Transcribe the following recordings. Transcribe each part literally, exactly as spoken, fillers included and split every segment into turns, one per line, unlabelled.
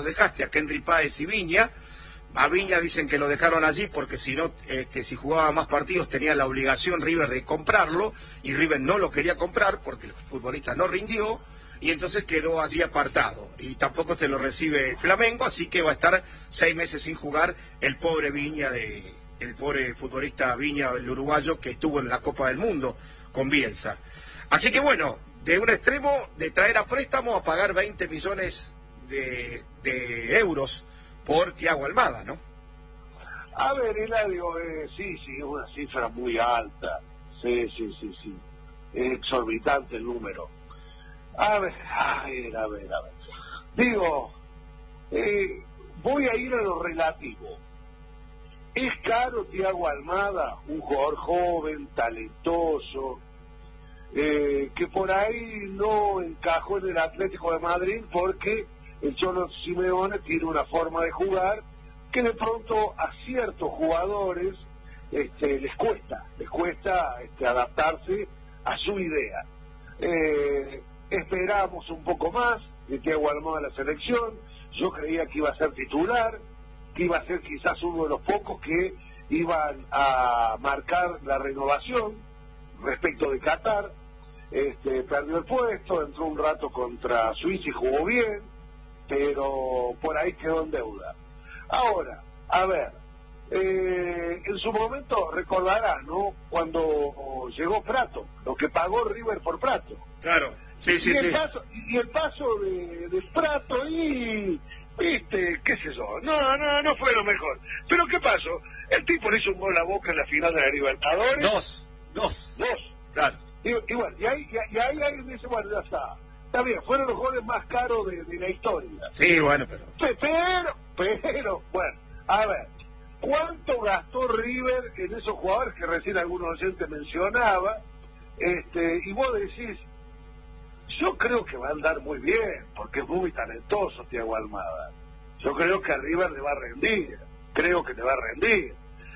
dejaste a Kendry Páez y Viña. A Viña dicen que lo dejaron allí porque si no, este, si jugaba más partidos tenía la obligación River de comprarlo, y River no lo quería comprar porque el futbolista no rindió, y entonces quedó allí apartado, y tampoco se lo recibe Flamengo, así que va a estar seis meses sin jugar el pobre Viña, de el pobre futbolista Viña, el uruguayo, que estuvo en la Copa del Mundo con Bielsa. Así que bueno, de un extremo de traer a préstamo a pagar veinte millones de, de euros por Thiago Almada, ¿no?
A ver, Eladio, eh, sí, sí, es una cifra muy alta. Sí, sí, sí, sí. Es exorbitante el número. A ver, a ver, a ver, a ver. Digo, eh, voy a ir a lo relativo. ¿Es caro Thiago Almada, un jugador joven, talentoso, eh, que por ahí no encajó en el Atlético de Madrid porque el Cholo Simeone tiene una forma de jugar que de pronto a ciertos jugadores este, les cuesta, les cuesta este, adaptarse a su idea? Eh, esperamos un poco más de Thiago Almada a la selección. Yo creía que iba a ser titular, que iba a ser quizás uno de los pocos que iban a marcar la renovación respecto de Qatar. Este, perdió el puesto, entró un rato contra Suiza y jugó bien, pero por ahí quedó en deuda. Ahora, a ver, eh, en su momento recordará, ¿no?, cuando llegó Prato, lo que pagó River por Prato.
Claro, sí, sí,
y el
sí.
Paso, y el paso de, de Prato y, viste, qué sé yo, no, no, no fue lo mejor. Pero ¿qué pasó? El tipo le hizo un gol a Boca en la final de la Libertadores.
Dos, dos.
Dos.
Claro.
Y, y bueno, y ahí, y, y ahí alguien dice, bueno, ya está. Está bien, fueron los goles más caros de, de la historia.
Sí, bueno, pero...
Pero, pero, bueno, a ver, ¿cuánto gastó River en esos jugadores que recién algunos oyentes mencionaba? Este, y vos decís, yo creo que va a andar muy bien, porque es muy talentoso Thiago Almada. Yo creo que a River le va a rendir, creo que le va a rendir.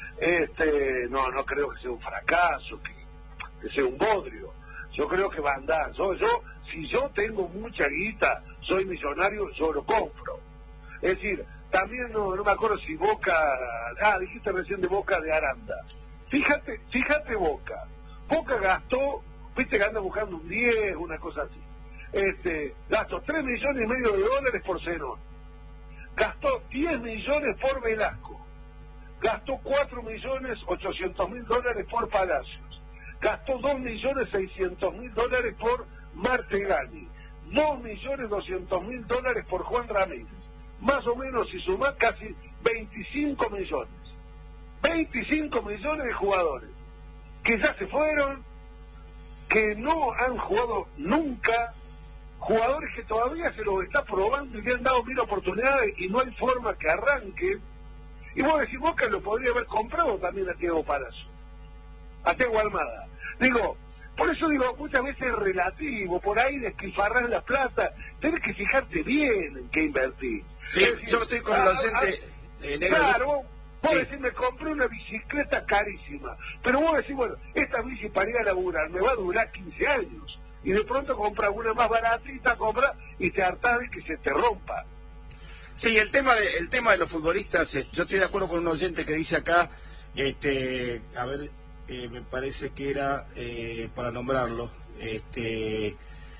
Este, no, no creo que sea un fracaso, que, que sea un bodrio. Yo creo que va a andar. Yo, yo, si yo tengo mucha guita, soy millonario, yo lo compro. Es decir, también no, no me acuerdo si Boca, ah, dijiste recién de Boca de Aranda. Fíjate, fíjate Boca. Boca gastó, viste que anda buscando un diez, una cosa así. Este, gastó tres millones y medio de dólares por Zenón. Gastó diez millones por Velasco. Gastó cuatro millones ochocientos mil dólares por Palacios. Gastó dos millones seiscientos mil dólares por Martegani. dos millones doscientos mil dólares por Juan Ramírez. Más o menos, si sumás, casi veinticinco millones. veinticinco millones de jugadores que ya se fueron, que no han jugado nunca, jugadores que todavía se los está probando y le han dado mil oportunidades y no hay forma que arranquen. Y vos decís, Boca lo podría haber comprado también a Thiago Palacio, a Thiago Almada. Digo, por eso digo, muchas veces es relativo, por ahí despilfarrás la plata, tenés que fijarte bien en qué invertir.
Sí, decir, yo estoy con el oyente eh, negro.
Claro, vos, vos
sí.
decís, me compré una bicicleta carísima, pero vos decís, bueno, esta bici para ir a laburar me va a durar quince años, y de pronto compras una más baratita, compras y te hartás de que se te rompa.
Sí, el tema de, el tema de los futbolistas, eh, yo estoy de acuerdo con un oyente que dice acá, este, a ver, eh, me parece que era, eh, para nombrarlo, este,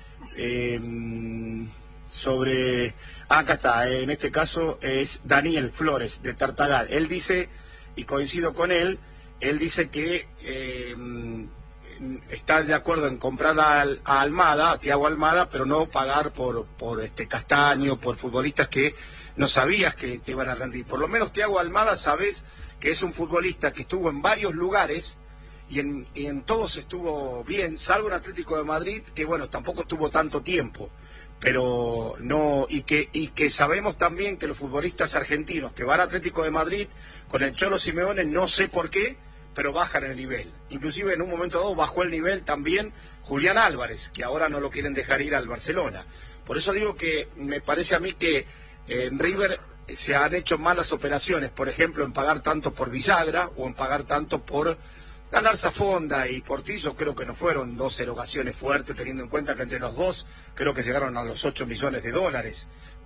eh, sobre, ah, acá está, eh, en este caso es Daniel Flores, de Tartagal. Él dice, y coincido con él, él dice que eh, está de acuerdo en comprar a, a Almada, a Thiago Almada, pero no pagar por, por este Castaño, por futbolistas que no sabías que te iban a rendir. Por lo menos Thiago Almada sabes que es un futbolista que estuvo en varios lugares y en, y en todos estuvo bien, salvo en Atlético de Madrid, que bueno, tampoco estuvo tanto tiempo, pero no, y que, y que sabemos también que los futbolistas argentinos que van a Atlético de Madrid con el Cholo Simeone, no sé por qué, pero bajan el nivel. Inclusive en un momento dado bajó el nivel también Julián Álvarez, que ahora no lo quieren dejar ir al Barcelona. Por eso digo que me parece a mí que en River se han hecho malas operaciones, por ejemplo, en pagar tanto por Villagra o en pagar tanto por ganar Zafonda y Portillo. Creo que no fueron dos erogaciones fuertes, teniendo en cuenta que entre los dos creo que llegaron a los ocho millones de dólares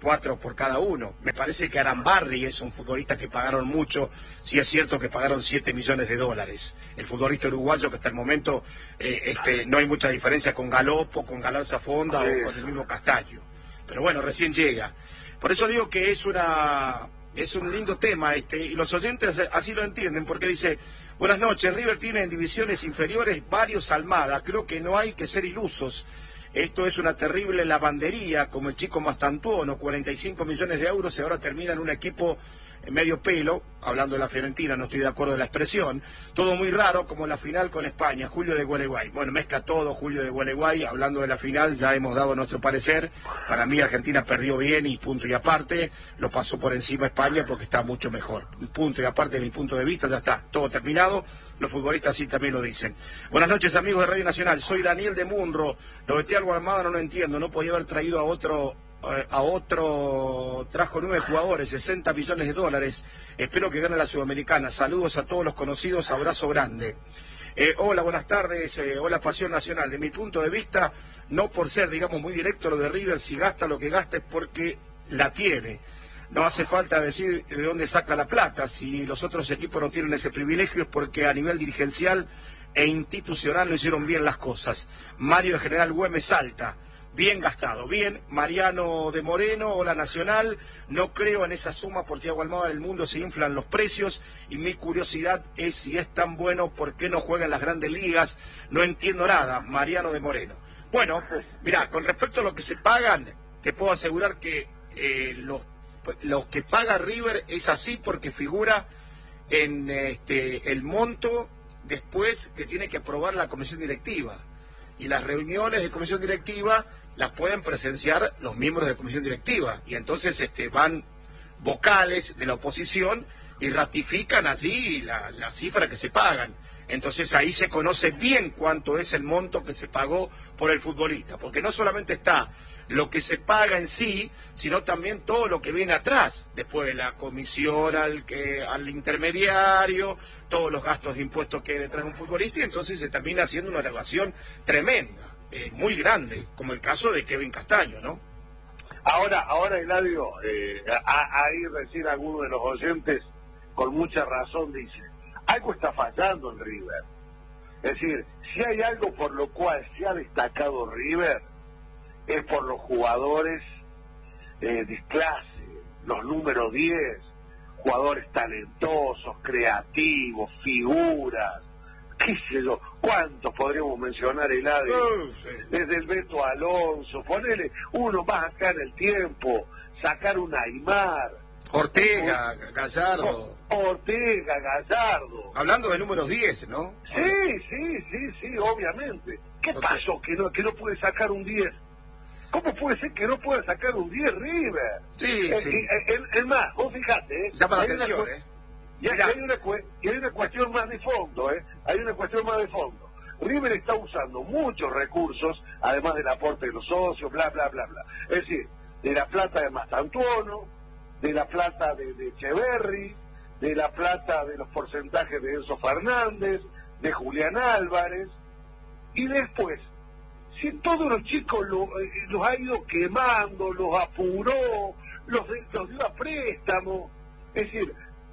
cuatro por cada uno. Me parece que Arambarri es un futbolista que pagaron mucho, sí es cierto que pagaron siete millones de dólares. El futbolista uruguayo que hasta el momento eh, este, no hay mucha diferencia con Galopo, con Galarza Fonda sí. o con el mismo Castaño. Pero bueno, recién llega. Por eso digo que es una es un lindo tema este, y los oyentes así lo entienden, porque dice, buenas noches, River tiene en divisiones inferiores varios Almada, creo que no hay que ser ilusos. Esto es una terrible lavandería, como el chico Mastantuono, cuarenta y cinco millones de euros y ahora termina en un equipo medio pelo, hablando de la Fiorentina, no estoy de acuerdo de la expresión, todo muy raro, como la final con España, Julio de Gualeguay. Bueno, mezcla todo, Julio de Gualeguay, hablando de la final, ya hemos dado nuestro parecer, para mí Argentina perdió bien y punto y aparte, lo pasó por encima España porque está mucho mejor, punto y aparte de mi punto de vista, ya está, todo terminado, los futbolistas sí también lo dicen. Buenas noches amigos de Radio Nacional, soy Daniel de Munro, lo de Thiago Almada no lo entiendo, no podía haber traído a otro... a otro, trajo nueve jugadores, sesenta millones de dólares, espero que gane la Sudamericana, saludos a todos los conocidos, abrazo grande. Eh, hola, buenas tardes, eh, hola Pasión Nacional, de mi punto de vista, no por ser, digamos, muy directo lo de River, si gasta lo que gasta es porque la tiene, no hace falta decir de dónde saca la plata, si los otros equipos no tienen ese privilegio es porque a nivel dirigencial e institucional no hicieron bien las cosas. Mario de General Güemes Salta. Bien gastado, bien, Mariano de Moreno, hola Nacional, no creo en esa suma por Thiago Almada, en el mundo se inflan los precios y mi curiosidad es si es tan bueno, ¿por qué no juega en las grandes ligas? No entiendo nada, Mariano de Moreno. Bueno, mirá, con respecto a lo que se pagan, te puedo asegurar que eh, los, los que paga River es así porque figura en este el monto después que tiene que aprobar la comisión directiva. Y las reuniones de comisión directiva las pueden presenciar los miembros de comisión directiva y entonces este van vocales de la oposición y ratifican allí la, la cifra que se pagan. Entonces ahí se conoce bien cuánto es el monto que se pagó por el futbolista, porque no solamente está lo que se paga en sí, sino también todo lo que viene atrás, después de la comisión al que al intermediario, todos los gastos de impuestos que hay detrás de un futbolista, y entonces se termina haciendo una elevación tremenda, eh, muy grande, como el caso de Kevin Castaño, ¿no?
Ahora, ahora Eladio, eh, ahí recién alguno de los oyentes con mucha razón dice, algo está fallando en River. Es decir, si hay algo por lo cual se ha destacado River, es por los jugadores eh, de clase, los números diez, jugadores talentosos, creativos, figuras, qué sé yo, cuántos podríamos mencionar, Eladio, uh, sí. Desde el Beto Alonso, ponerle uno más acá en el tiempo, sacar un Aymar,
Ortega, o, Gallardo.
Ortega, Gallardo.
Hablando de números diez, ¿no?
Sí, sí, sí, sí, obviamente. ¿Qué okay. pasó que no, que no puede sacar un diez? ¿Cómo puede ser que no pueda sacar un diez River?
Sí,
eh,
sí.
Es eh, eh, más, vos fijate, ¿eh?
Llama la atención, una, ¿eh?
Y hay, hay, una, y hay una cuestión más de fondo, ¿eh? Hay una cuestión más de fondo. River está usando muchos recursos, además del aporte de los socios, bla, bla, bla, bla. Es decir, de la plata de Mastantuono, de la plata de, de Echeverri, de la plata de los porcentajes de Enzo Fernández, de Julián Álvarez, y después, si todos los chicos lo, eh, los ha ido quemando, los apuró, los, los dio a préstamo, es decir,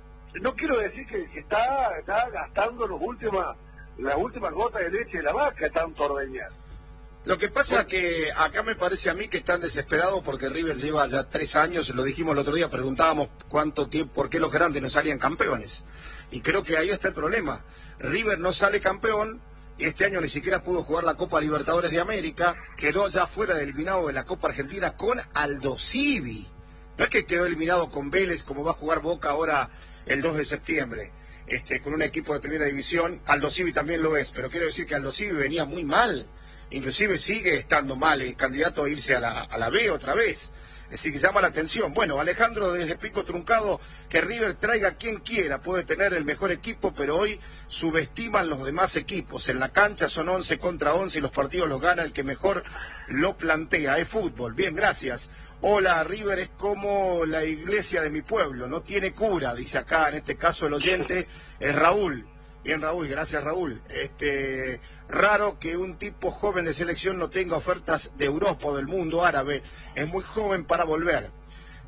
no quiero decir que, que está, está gastando los últimas, las últimas gotas de leche de la vaca, tanto ordeñar.
Lo que pasa es que acá me parece a mí que están desesperados porque River lleva ya tres años, lo dijimos el otro día, preguntábamos cuánto tiempo, por qué los grandes no salían campeones. Y creo que ahí está el problema. River no sale campeón, y este año ni siquiera pudo jugar la Copa Libertadores de América, quedó ya fuera de eliminado de la Copa Argentina con Aldo Civi. No es que quedó eliminado con Vélez como va a jugar Boca ahora el dos de septiembre, este, con un equipo de primera división. Aldo Civi también lo es, pero quiero decir que Aldo Civi venía muy mal. Inclusive sigue estando mal, es candidato a irse a la, a la B otra vez. Es decir, que llama la atención. Bueno, Alejandro desde Pico Truncado, que River traiga a quien quiera, puede tener el mejor equipo, pero hoy subestiman los demás equipos. En la cancha son once contra once y los partidos los gana el que mejor lo plantea. Es fútbol. Bien, gracias. Hola, River es como la iglesia de mi pueblo, no tiene cura, dice acá, en este caso el oyente es Raúl. Bien, Raúl, gracias, Raúl. Este, raro que un tipo joven de selección no tenga ofertas de Europa o del mundo árabe. Es muy joven para volver.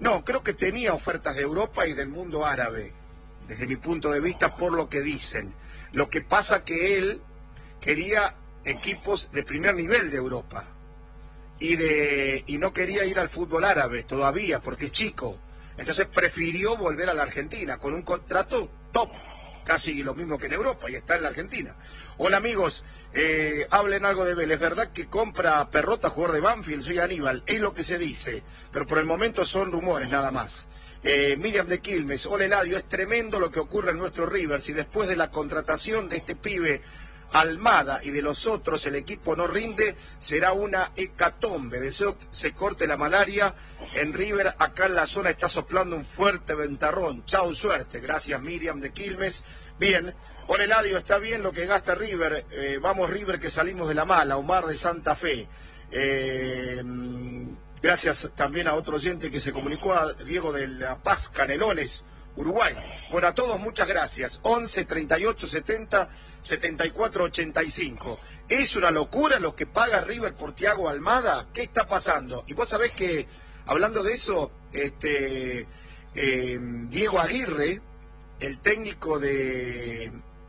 No, creo que tenía ofertas de Europa y del mundo árabe, desde mi punto de vista, por lo que dicen. Lo que pasa que él quería equipos de primer nivel de Europa y de y no quería ir al fútbol árabe todavía porque es chico. Entonces prefirió volver a la Argentina con un contrato top, casi lo mismo que en Europa, y está en la Argentina. Hola amigos, eh, hablen algo de Vélez. ¿Es verdad que compra Perrota, jugador de Banfield? Soy Aníbal, es lo que se dice, pero por el momento son rumores nada más. Eh, Miriam de Quilmes, hola Eladio, es tremendo lo que ocurre en nuestro River. Si después de la contratación de este pibe Almada y de los otros el equipo no rinde, será una hecatombe. Deseo que se corte la malaria en River. Acá en la zona está soplando un fuerte ventarrón. Chau, suerte. Gracias Miriam de Quilmes. Bien, hola Eladio, está bien lo que gasta River. Eh, vamos River que salimos de la mala. Omar de Santa Fe. Eh, gracias también a otro oyente que se comunicó, a Diego de La Paz, Canelones, Uruguay. Bueno, a todos muchas gracias. once, treinta y ocho, setenta, setenta y cuatro, ochenta y cinco. ¿Es una locura lo que paga River por Thiago Almada? ¿Qué está pasando? Y vos sabés que, hablando de eso, este eh, Diego Aguirre, el técnico de,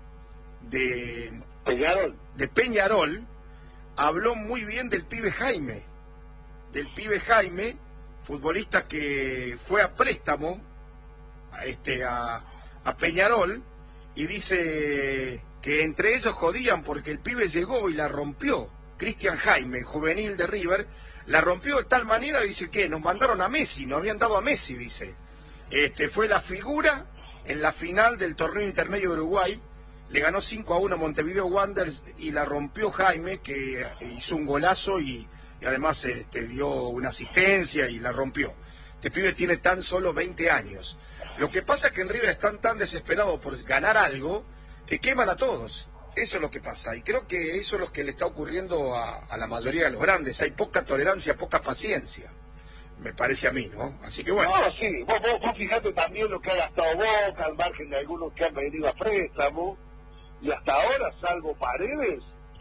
de,
Peñarol.
de Peñarol, habló muy bien del pibe Jaime. Del pibe Jaime, futbolista que fue a préstamo Este, a, a Peñarol, y dice que entre ellos jodían porque el pibe llegó y la rompió. Cristian Jaime, juvenil de River, la rompió de tal manera, dice que nos mandaron a Messi, nos habían dado a Messi, dice. Este, fue la figura en la final del torneo intermedio de Uruguay, le ganó cinco a uno a Montevideo Wanderers y la rompió Jaime, que hizo un golazo y, y además este, dio una asistencia y la rompió. Este pibe tiene tan solo veinte años. Lo que pasa es que en River están tan desesperados por ganar algo que queman a todos. Eso es lo que pasa. Y creo que eso es lo que le está ocurriendo a, a la mayoría de los grandes. Hay poca tolerancia, poca paciencia. Me parece a mí, ¿no? Así que bueno.
No, sí. Vos, vos, vos fijate también lo que ha gastado Boca, al margen de algunos que han venido a préstamo. Y hasta ahora, salvo Paredes,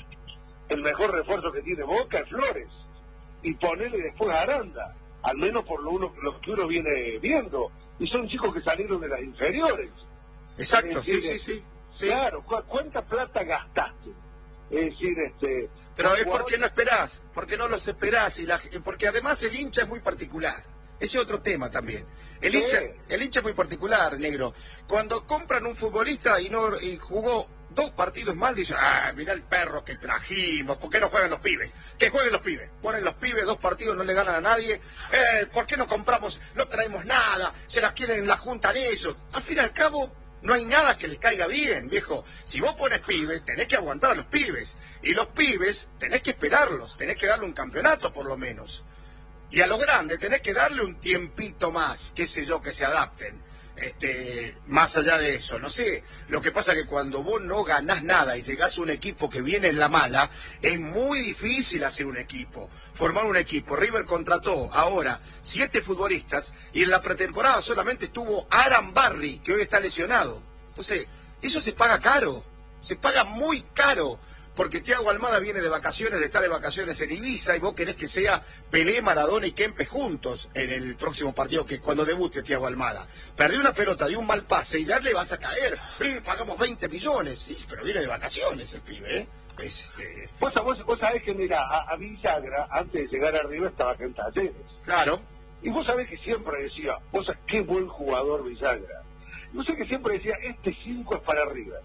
el mejor refuerzo que tiene Boca es Flores. Y ponele después a Aranda. Al menos por lo, uno, lo que uno viene viendo. Y son chicos que salieron de las inferiores.
Exacto, sí, sí, sí, sí.
Claro, ¿cu ¿cuánta plata gastaste? Es decir, este...
Pero es porque no esperás, porque no los esperás, y la, porque además el hincha es muy particular. Ese es otro tema también. El
¿Qué?
hincha, el hincha es muy particular, negro. Cuando compran un futbolista y no y jugó dos partidos mal, dicen, ah, mirá el perro que trajimos, ¿por qué no juegan los pibes? Que jueguen los pibes. Ponen los pibes, dos partidos, no le ganan a nadie. Eh, ¿por qué no compramos, no traemos nada? Se las quieren, la juntan ellos. Al fin y al cabo, no hay nada que les caiga bien, viejo. Si vos pones pibes, tenés que aguantar a los pibes. Y los pibes, tenés que esperarlos, tenés que darle un campeonato por lo menos. Y a los grandes tenés que darle un tiempito más, qué sé yo, que se adapten. Este, más allá de eso, no sé, lo que pasa es que cuando vos no ganás nada y llegás a un equipo que viene en la mala, es muy difícil hacer un equipo, formar un equipo. River contrató ahora siete futbolistas y en la pretemporada solamente estuvo Aran Barry, que hoy está lesionado. Entonces, eso se paga caro, se paga muy caro. Porque Thiago Almada viene de vacaciones, de estar de vacaciones en Ibiza, y vos querés que sea Pelé, Maradona y Kempes juntos en el próximo partido, que cuando debute Thiago Almada. Perdió una pelota, dio un mal pase y ya le vas a caer. Eh, pagamos veinte millones, sí, pero viene de vacaciones el pibe, ¿eh? Este...
Vos, vos, vos sabés que, mira, a, a Villagra, antes de llegar arriba, estaba acá en Talleres.
Claro.
Y vos sabés que siempre decía, vos sabés qué buen jugador Villagra. Y vos sabés que siempre decía, este cinco es para River.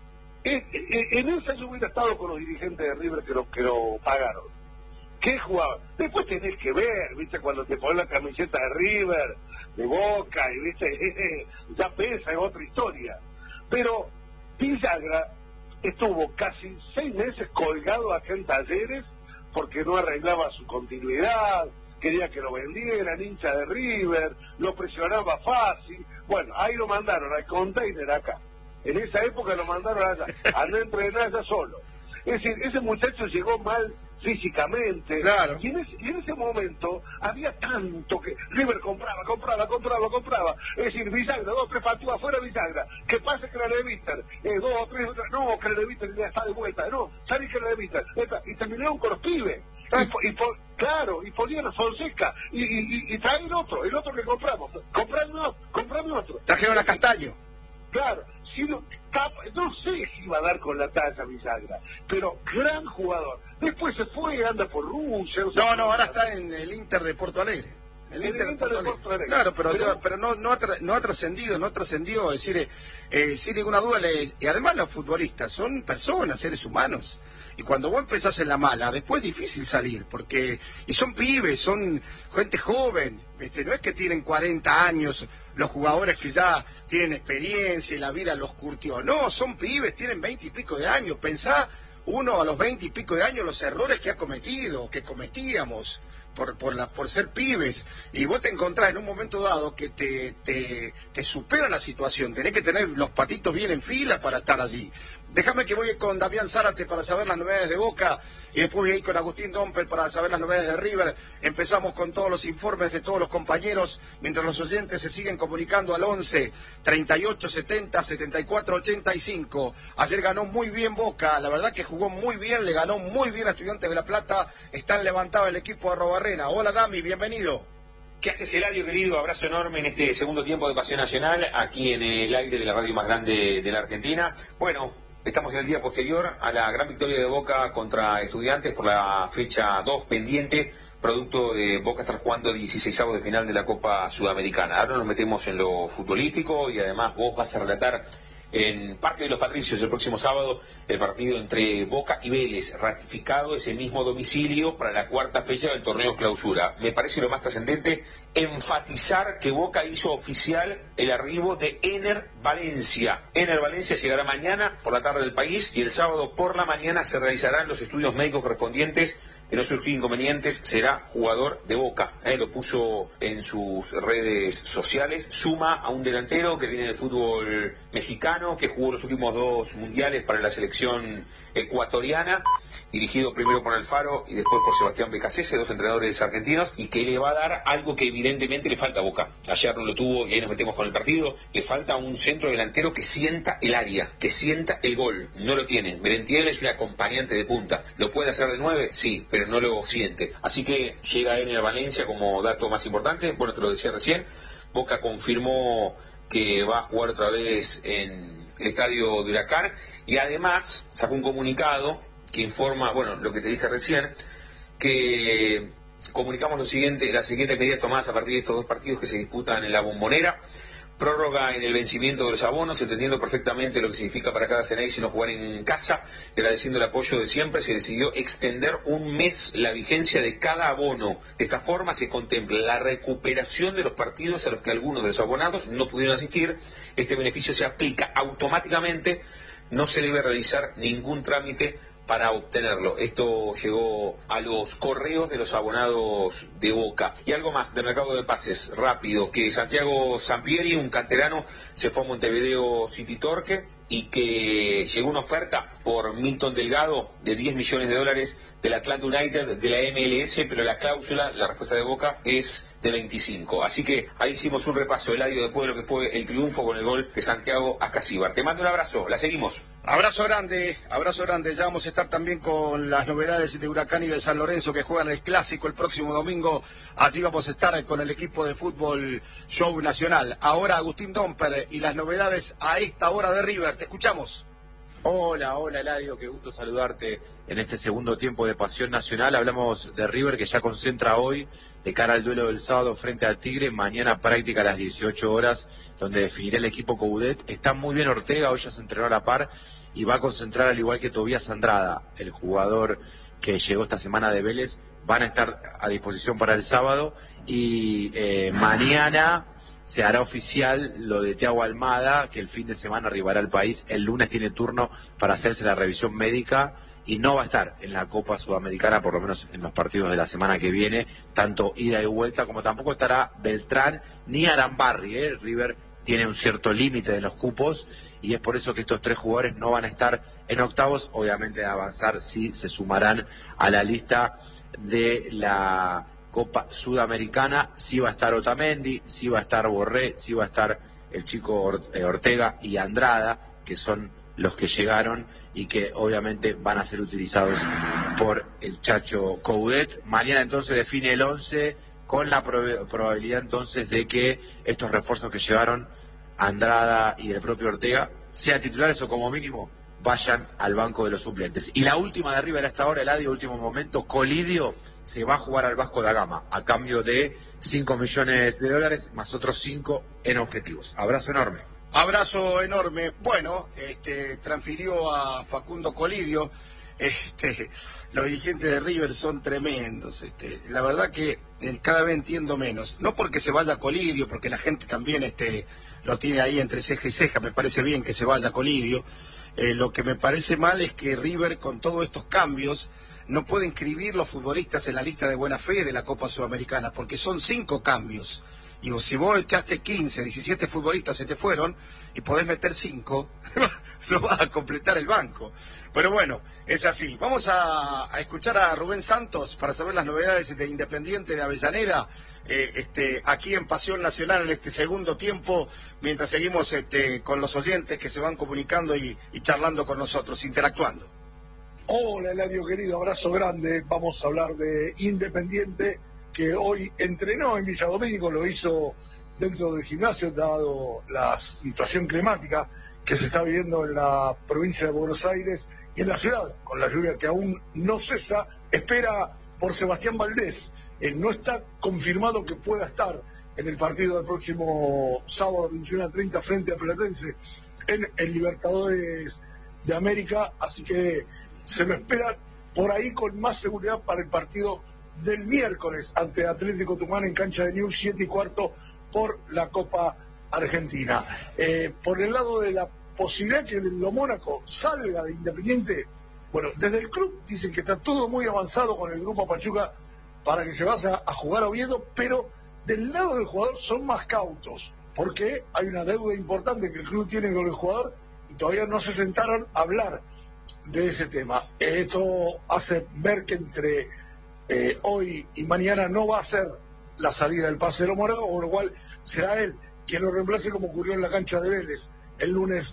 En esa yo hubiera estado con los dirigentes de River que lo, que lo pagaron. ¿Qué jugaba? Después tenés que ver, ¿viste? Cuando te pones la camiseta de River, de Boca, y ¿viste? Ya pesa, es otra historia. Pero Villagra estuvo casi seis meses colgado acá en Talleres porque no arreglaba su continuidad, quería que lo vendieran, hincha de River, lo presionaba fácil. Bueno, ahí lo mandaron al container acá. En esa época lo mandaron allá, a no entrenar allá solo. Es decir, ese muchacho llegó mal físicamente.
Claro.
Y en ese, y en ese momento había tanto que River compraba, compraba, compraba, compraba. Es decir, Villagra, dos, tres partidos afuera Villagra. Que pase que la Levíter, eh, dos o tres, no, que la Levíter ya está de vuelta. No, ¿sabes que la Levíter? Y terminaron con los pibes. Y, y por, claro, y ponían a Fonseca, y, y, y traen otro, el otro que compramos, comprame otro, comprame otro.
Trajeron a Castaño.
Claro, si no, no sé si iba a dar con la talla Villagra, pero gran jugador. Después se fue, anda por Rusia. No,
no, no, ahora está en el Inter de Porto Alegre. El, el Inter de Porto Alegre. Porto Alegre. Claro, pero, pero, pero no, no, ha tra, no ha trascendido, no ha trascendido, es decir, eh, sin ninguna duda, le, y además los futbolistas son personas, seres humanos. Y cuando vos empezás en la mala, después es difícil salir, porque, y son pibes, son gente joven, ¿viste? No es que tienen cuarenta años los jugadores que ya tienen experiencia y la vida los curtió, no, son pibes, tienen veinte y pico de años, pensá uno a los veinte y pico de años los errores que ha cometido, que cometíamos, por por la por ser pibes, y vos te encontrás en un momento dado que te, te, te supera la situación, tenés que tener los patitos bien en fila para estar allí. Déjame que voy con Damián Zárate para saber las novedades de Boca, y después voy a ir con Agustín Domper para saber las novedades de River. Empezamos con todos los informes de todos los compañeros, mientras los oyentes se siguen comunicando al once, treinta y ocho, setenta, setenta y cuatro, ochenta y cinco. Ayer ganó muy bien Boca, la verdad que jugó muy bien, le ganó muy bien a Estudiantes de La Plata, están levantado el equipo de Arrobarrena. Hola Dami, bienvenido.
¿Qué haces, Eladio, querido? Abrazo enorme en este segundo tiempo de Pasión Nacional, aquí en el aire de la radio más grande de la Argentina. Bueno, estamos en el día posterior a la gran victoria de Boca contra Estudiantes por la fecha dos pendiente, producto de Boca estar jugando dieciseisavos de final de la Copa Sudamericana. Ahora nos metemos en lo futbolístico y además vos vas a relatar en Parque de los Patricios el próximo sábado el partido entre Boca y Vélez, ratificado ese mismo domicilio para la cuarta fecha del torneo clausura. Me parece lo más trascendente enfatizar que Boca hizo oficial el arribo de Ener Valencia. Ener Valencia llegará mañana por la tarde del país y el sábado por la mañana se realizarán los estudios médicos correspondientes. De no surgir inconvenientes, será jugador de Boca. Eh, lo puso en sus redes sociales. Suma a un delantero que viene del fútbol mexicano, que jugó los últimos dos mundiales para la selección ecuatoriana, dirigido primero por Alfaro y después por Sebastián Becasese, dos entrenadores argentinos, y que le va a dar algo que evidentemente le falta a Boca. Ayer no lo tuvo y ahí nos metemos con el partido. Le falta un centro delantero que sienta el área, que sienta el gol. No lo tiene. Merentiel es un acompañante de punta. ¿Lo puede hacer de nueve? Sí, pero no lo siente. Así que llega Ener Valencia como dato más importante. Bueno, te lo decía recién. Boca confirmó que va a jugar otra vez en el estadio de Huracán y además sacó un comunicado que informa, bueno, lo que te dije recién, que comunicamos lo siguiente, las siguientes medidas tomadas a partir de estos dos partidos que se disputan en la Bombonera. Prórroga en el vencimiento de los abonos, entendiendo perfectamente lo que significa para cada Ceneice no jugar en casa, agradeciendo el apoyo de siempre, se decidió extender un mes la vigencia de cada abono. De esta forma se contempla la recuperación de los partidos a los que algunos de los abonados no pudieron asistir. Este beneficio se aplica automáticamente, no se debe realizar ningún trámite para obtenerlo. Esto llegó a los correos de los abonados de Boca. Y algo más del mercado de pases, rápido, que Santiago Sampieri, un canterano, se fue a Montevideo City Torque y que llegó una oferta por Milton Delgado de diez millones de dólares del Atlanta United, de la M L S, pero la cláusula, la respuesta de Boca, es de veinticinco. Así que ahí hicimos un repaso, Eladio, después de lo que fue el triunfo con el gol de Santiago Ascasíbar. Te mando un abrazo, la seguimos.
Abrazo grande, abrazo grande. Ya vamos a estar también con las novedades de Huracán y de San Lorenzo que juegan el Clásico el próximo domingo. Allí vamos a estar con el equipo de fútbol Show Nacional. Ahora Agustín Domper y las novedades a esta hora de River. Te escuchamos.
Hola, hola Eladio, qué gusto saludarte en este segundo tiempo de Pasión Nacional. Hablamos de River que ya concentra hoy de cara al duelo del sábado frente a Tigre. Mañana práctica a las dieciocho horas donde definirá el equipo Coudet. Está muy bien Ortega, hoy ya se entrenó a la par y va a concentrar al igual que Tobías Andrada, el jugador que llegó esta semana de Vélez. Van a estar a disposición para el sábado y eh, mañana se hará oficial lo de Thiago Almada, que el fin de semana arribará al país. El lunes tiene turno para hacerse la revisión médica y no va a estar en la Copa Sudamericana, por lo menos en los partidos de la semana que viene, tanto ida y vuelta, como tampoco estará Beltrán ni Arambarri. ¿eh? River tiene un cierto límite de los cupos y es por eso que estos tres jugadores no van a estar en octavos. Obviamente de avanzar sí se sumarán a la lista de la Copa Sudamericana. Sí va a estar Otamendi, sí va a estar Borré, sí va a estar el chico Ortega y Andrada, que son los que llegaron y que obviamente van a ser utilizados por el Chacho Coudet. Mañana entonces define el once con la prob- probabilidad entonces de que estos refuerzos que llevaron Andrada y el propio Ortega, sean titulares o como mínimo vayan al banco de los suplentes. Y la última de River hasta ahora, Eladio, último momento, Colidio se va a jugar al Vasco da Gama a cambio de cinco millones de dólares más otros cinco en objetivos. Abrazo enorme.
Abrazo enorme. Bueno, este, transfirió a Facundo Colidio. Este, los dirigentes de River son tremendos. Este, la verdad que eh, cada vez entiendo menos. No porque se vaya Colidio, porque la gente también este, lo tiene ahí entre ceja y ceja. Me parece bien que se vaya Colidio. Eh, lo que me parece mal es que River, con todos estos cambios, no puede inscribir los futbolistas en la lista de buena fe de la Copa Sudamericana, porque son cinco cambios. Y si vos echaste quince, diecisiete futbolistas se te fueron, y podés meter cinco, no vas a completar el banco. Pero bueno, es así. Vamos a, a escuchar a Rubén Santos para saber las novedades de Independiente de Avellaneda, eh, este, aquí en Pasión Nacional en este segundo tiempo, mientras seguimos este, con los oyentes que se van comunicando y, y charlando con nosotros, interactuando.
Hola, Eladio querido, abrazo grande. Vamos a hablar de Independiente, que hoy entrenó en Villa Domínico, lo hizo dentro del gimnasio, dado la situación climática que se está viviendo en la provincia de Buenos Aires y en la ciudad, con la lluvia que aún no cesa. Espera por Sebastián Valdés. Eh, no está confirmado que pueda estar en el partido del próximo sábado veintiuno a treinta frente a Platense en el Libertadores de América, así que se lo espera por ahí con más seguridad para el partido del miércoles ante Atlético Tucumán en cancha de Newell's, siete y cuarto por la Copa Argentina. Eh, por el lado de la posibilidad que lo Mónaco salga de Independiente, bueno, desde el club dicen que está todo muy avanzado con el grupo Pachuca para que llevase a, a jugar a Oviedo, pero del lado del jugador son más cautos, porque hay una deuda importante que el club tiene con el jugador y todavía no se sentaron a hablar de ese tema. Esto hace ver que entre eh, hoy y mañana no va a ser la salida del pase de lo Mónaco, con lo cual será él quien lo reemplace, como ocurrió en la cancha de Vélez el lunes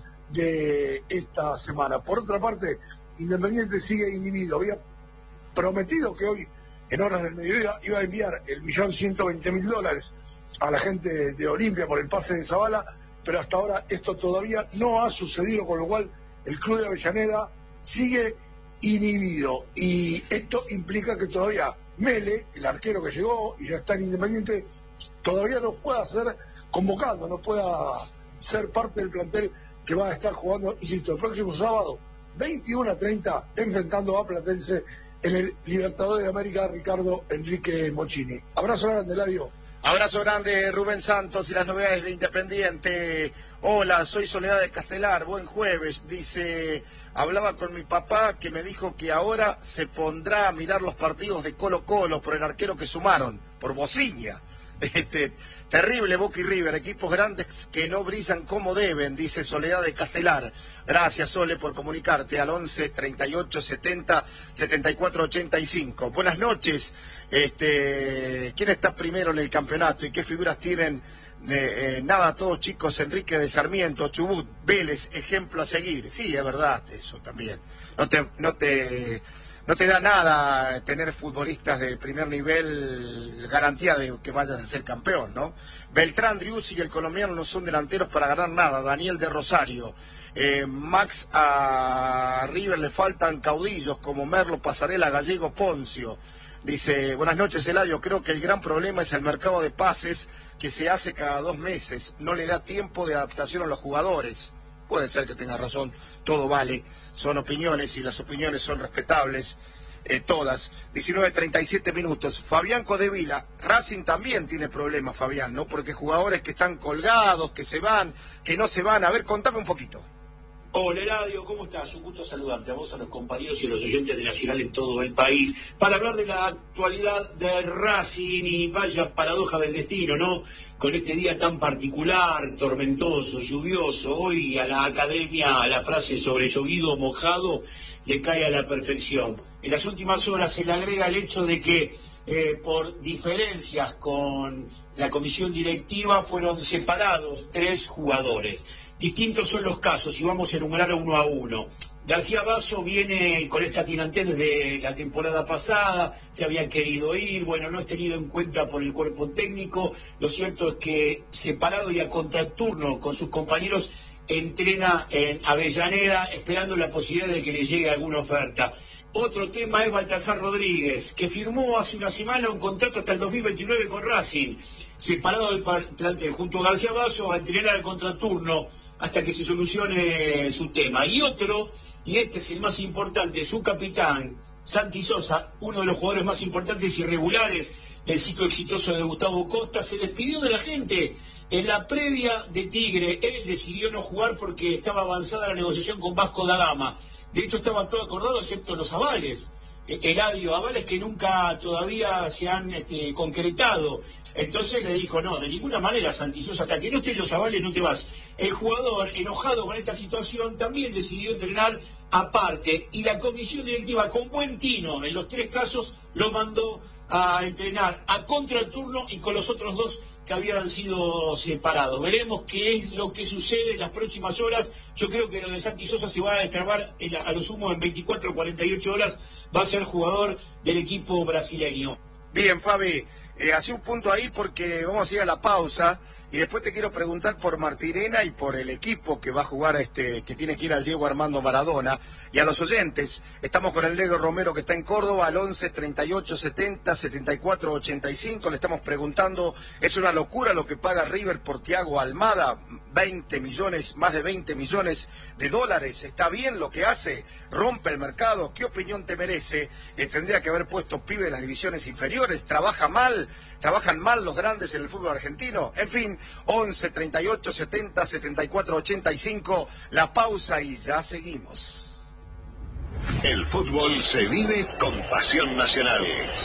de esta semana. Por otra parte, Independiente sigue inhibido. Había prometido que hoy, en horas del mediodía, iba a enviar el millón ciento veinte mil dólares a la gente de Olimpia por el pase de Zavala, pero hasta ahora esto todavía no ha sucedido, con lo cual el club de Avellaneda sigue inhibido. Y esto implica que todavía Mele, el arquero que llegó y ya está en Independiente, todavía no pueda ser convocado, no pueda ser parte del plantel que va a estar jugando, insisto, el próximo sábado, veintiuno a treinta, enfrentando a Platense en el Libertadores de América, Ricardo Enrique Mochini. Abrazo grande, Eladio.
Abrazo grande, Rubén Santos, y las novedades de Independiente. Hola, soy Soledad de Castelar, buen jueves. Dice, hablaba con mi papá que me dijo que ahora se pondrá a mirar los partidos de Colo Colo por el arquero que sumaron, por Bociña. Este, terrible Boca y River, equipos grandes que no brillan como deben, dice Soledad de Castelar. Gracias, Sole, por comunicarte al once, treinta y ocho, setenta, setenta y cuatro, ochenta y cinco. Buenas noches. Este, ¿quién está primero en el campeonato y qué figuras tienen? Eh, eh, nada, todos chicos. Enrique de Sarmiento, Chubut, Vélez, ejemplo a seguir. Sí, es verdad, eso también. No te, no te, no te da nada tener futbolistas de primer nivel, garantía de que vayas a ser campeón, ¿no? Beltrán, Driussi y el colombiano no son delanteros para ganar nada. Daniel de Rosario. Eh, Max, a River le faltan caudillos como Merlo, Pasarela, Gallego, Poncio. Dice, buenas noches, Eladio, creo que el gran problema es el mercado de pases que se hace cada dos meses. No le da tiempo de adaptación a los jugadores. Puede ser que tenga razón, todo vale, son opiniones y las opiniones son respetables, eh, todas. diecinueve treinta y siete minutos. Fabián Codevila, Racing también tiene problemas, Fabián, ¿no? Porque jugadores que están colgados, que se van, que no se van. A ver, contame un poquito.
Hola, Eladio, ¿cómo estás? Un gusto saludarte a vos, a los compañeros y a los oyentes de Nacional en todo el país, para hablar de la actualidad de Racing y vaya paradoja del destino, ¿no? Con este día tan particular, tormentoso, lluvioso, hoy a la academia la frase sobre llovido mojado le cae a la perfección. En las últimas horas se le agrega el hecho de que eh, por diferencias con la comisión directiva fueron separados tres jugadores. Distintos son los casos y vamos a enumerar uno a uno. García Basso viene con esta tirantez desde la temporada pasada, se había querido ir, bueno, no es tenido en cuenta por el cuerpo técnico. Lo cierto es que separado y a contraturno con sus compañeros entrena en Avellaneda esperando la posibilidad de que le llegue alguna oferta. Otro tema es Baltasar Rodríguez, que firmó hace una semana un contrato hasta el dos mil veintinueve con Racing, separado del plantel junto a García Basso a entrenar al contraturno hasta que se solucione su tema. Y otro, y este es el más importante, su capitán, Santi Sosa, uno de los jugadores más importantes y regulares del ciclo exitoso de Gustavo Costa, se despidió de la gente en la previa de Tigre. Él decidió no jugar porque estaba avanzada la negociación con Vasco da Gama. De hecho, estaba todo acordado excepto los avales. Eladio, avales que nunca todavía se han este, concretado. Entonces le dijo, no, de ninguna manera, Santi Sosa, hasta que no estén los avales no te vas. El jugador, enojado con esta situación, también decidió entrenar aparte, y la comisión directiva, con buen tino, en los tres casos, lo mandó a entrenar a contraturno y con los otros dos que habían sido separados. Veremos qué es lo que sucede en las próximas horas. Yo creo que lo de Santi Sosa se va a destrabar a lo sumo en veinticuatro o cuarenta y ocho horas, va a ser jugador del equipo brasileño.
Bien, Fabi, eh, hacé un punto ahí porque vamos a ir a la pausa y después te quiero preguntar por Martirena y por el equipo que va a jugar, este, que tiene que ir al Diego Armando Maradona, y a los oyentes. Estamos con el Negro Romero, que está en Córdoba, al once, treinta y ocho, setenta, setenta y cuatro, ochenta y cinco. Le estamos preguntando, es una locura lo que paga River por Thiago Almada, veinte millones, más de veinte millones de dólares. ¿Está bien lo que hace? ¿Rompe el mercado? ¿Qué opinión te merece? Eh, tendría que haber puesto pibe en las divisiones inferiores. ¿Trabaja mal? ¿Trabajan mal los grandes en el fútbol argentino? En fin, once, treinta y ocho, setenta, setenta y cuatro, ochenta y cinco. La pausa y ya seguimos.
El fútbol se vive con pasión nacional.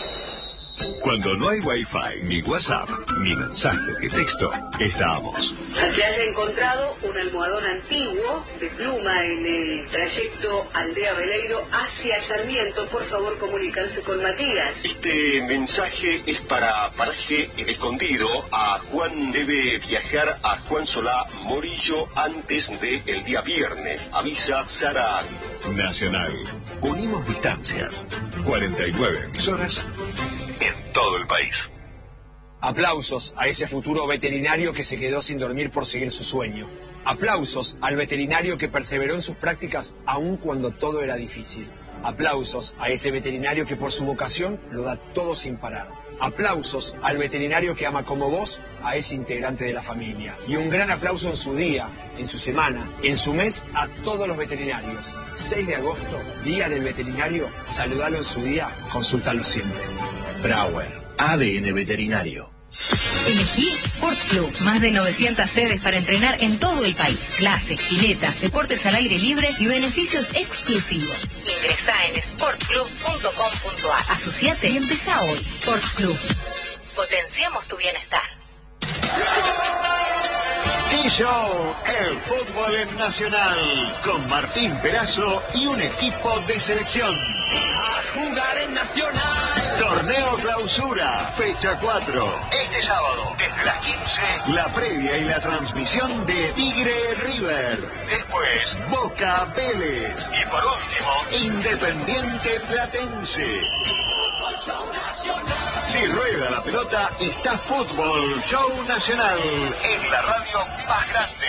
Cuando no hay wifi, ni WhatsApp, ni mensaje de texto, estamos.
Se haya encontrado un almohadón antiguo de pluma en el trayecto Aldea Veleiro hacia Sarmiento. Por favor, comunicarse con Matías.
Este mensaje es para Paraje El Escondido. A Juan debe viajar a Juan Solá Morillo antes del día viernes. Avisa Sara. Nacional. Unimos distancias. cuarenta y nueve emisoras en todo el país.
Aplausos a ese futuro veterinario que se quedó sin dormir por seguir su sueño. Aplausos al veterinario que perseveró en sus prácticas aun cuando todo era difícil. Aplausos a ese veterinario que por su vocación lo da todo sin parar. Aplausos al veterinario que ama como vos a ese integrante de la familia. Y un gran aplauso en su día, en su semana, en su mes a todos los veterinarios. seis de agosto, Día del Veterinario. Saludalo en su día, consúltalo siempre.
Brauer, A D N Veterinario.
Elegí Sport Club, más de novecientas sedes para entrenar en todo el país. Clases, piletas, deportes al aire libre y beneficios exclusivos. Ingresá en sport club punto com punto a r. Asociate y empezá hoy. Sport Club. Potenciamos tu bienestar.
T-Show, el fútbol en Nacional, con Martín Perazo y un equipo de selección.
A jugar en Nacional.
Torneo Clausura, fecha cuatro. Este sábado, desde las quince, la previa y la transmisión de Tigre River. Después, Boca Vélez. Y por último, Independiente Platense. Si rueda la pelota, está Fútbol Show Nacional en la radio más grande.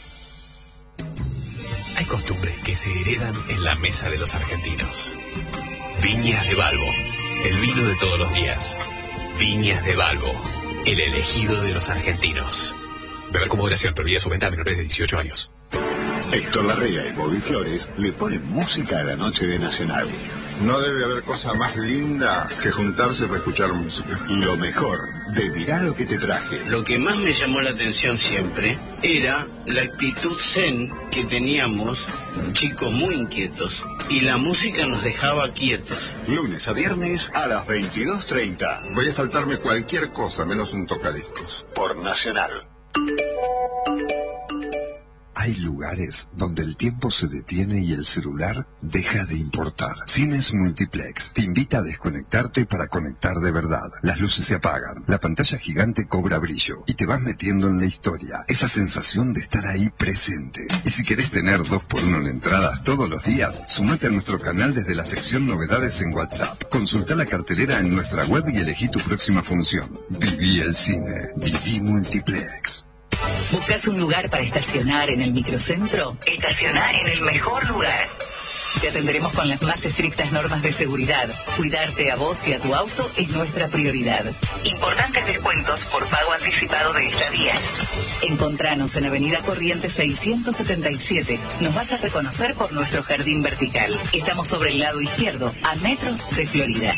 Hay costumbres que se heredan en la mesa de los argentinos. Viñas de Balbo, el vino de todos los días. Viñas de Balbo, el elegido de los argentinos. Beber con moderación, prohibida su venta a menores de dieciocho años.
Héctor Larrea y Bobby Flores le ponen música a la noche de Nacional.
No debe haber cosa más linda que juntarse para escuchar música.
Lo mejor de Mirá lo que te traje.
Lo que más me llamó la atención siempre era la actitud zen que teníamos, chicos muy inquietos, y la música nos dejaba quietos.
Lunes a viernes a las veintidós treinta.
Voy a faltarme cualquier cosa menos un tocadiscos.
Por Nacional.
Hay lugares donde el tiempo se detiene y el celular deja de importar. Cines Multiplex te invita a desconectarte para conectar de verdad. Las luces se apagan, la pantalla gigante cobra brillo y te vas metiendo en la historia. Esa sensación de estar ahí presente. Y si querés tener dos por uno en entradas todos los días, sumate a nuestro canal desde la sección Novedades en WhatsApp. Consulta la cartelera en nuestra web y elegí tu próxima función. Viví el cine. Viví Multiplex.
¿Buscas un lugar para estacionar en el microcentro? Estaciona en el mejor lugar. Te atenderemos con las más estrictas normas de seguridad. Cuidarte a vos y a tu auto es nuestra prioridad. Importantes descuentos por pago anticipado de estadías. Encontranos en Avenida Corrientes seiscientos setenta y siete. Nos vas a reconocer por nuestro jardín vertical. Estamos sobre el lado izquierdo, a metros de Florida.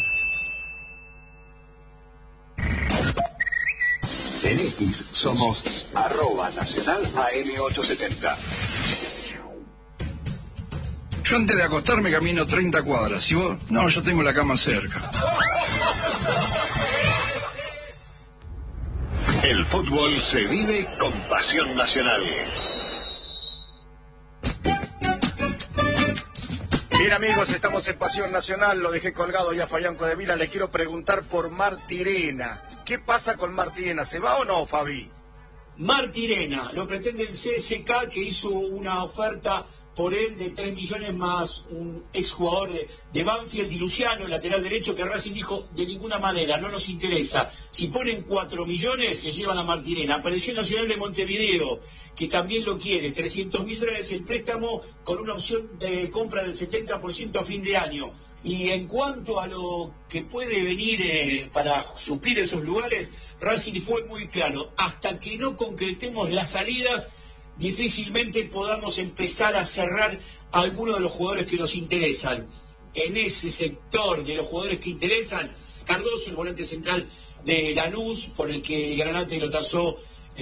En X somos arroba nacional A M ochocientos setenta.
Yo antes de acostarme camino treinta cuadras. ¿Y vos? No, yo tengo la cama cerca.
El fútbol se vive con pasión nacional.
Bien, amigos, estamos en Pasión Nacional. Lo dejé colgado ya a Fabián Codevila. Le quiero preguntar por Martirena. ¿Qué pasa con Martirena? ¿Se va o no, Fabi?
Martirena, lo pretende el C S K, que hizo una oferta por él de tres millones más un exjugador de, de Banfield y Luciano, el lateral derecho, que Racing dijo de ninguna manera, no nos interesa. Si ponen cuatro millones, se llevan a Martirena. Apareció Nacional de Montevideo, que también lo quiere, trescientos mil dólares el préstamo con una opción de compra del setenta por ciento a fin de año. Y en cuanto a lo que puede venir eh, para suplir esos lugares, Racing fue muy claro, hasta que no concretemos las salidas, difícilmente podamos empezar a cerrar a algunos de los jugadores que nos interesan. En ese sector de los jugadores que interesan, Cardoso, el volante central de Lanús, por el que el Granate lo tasó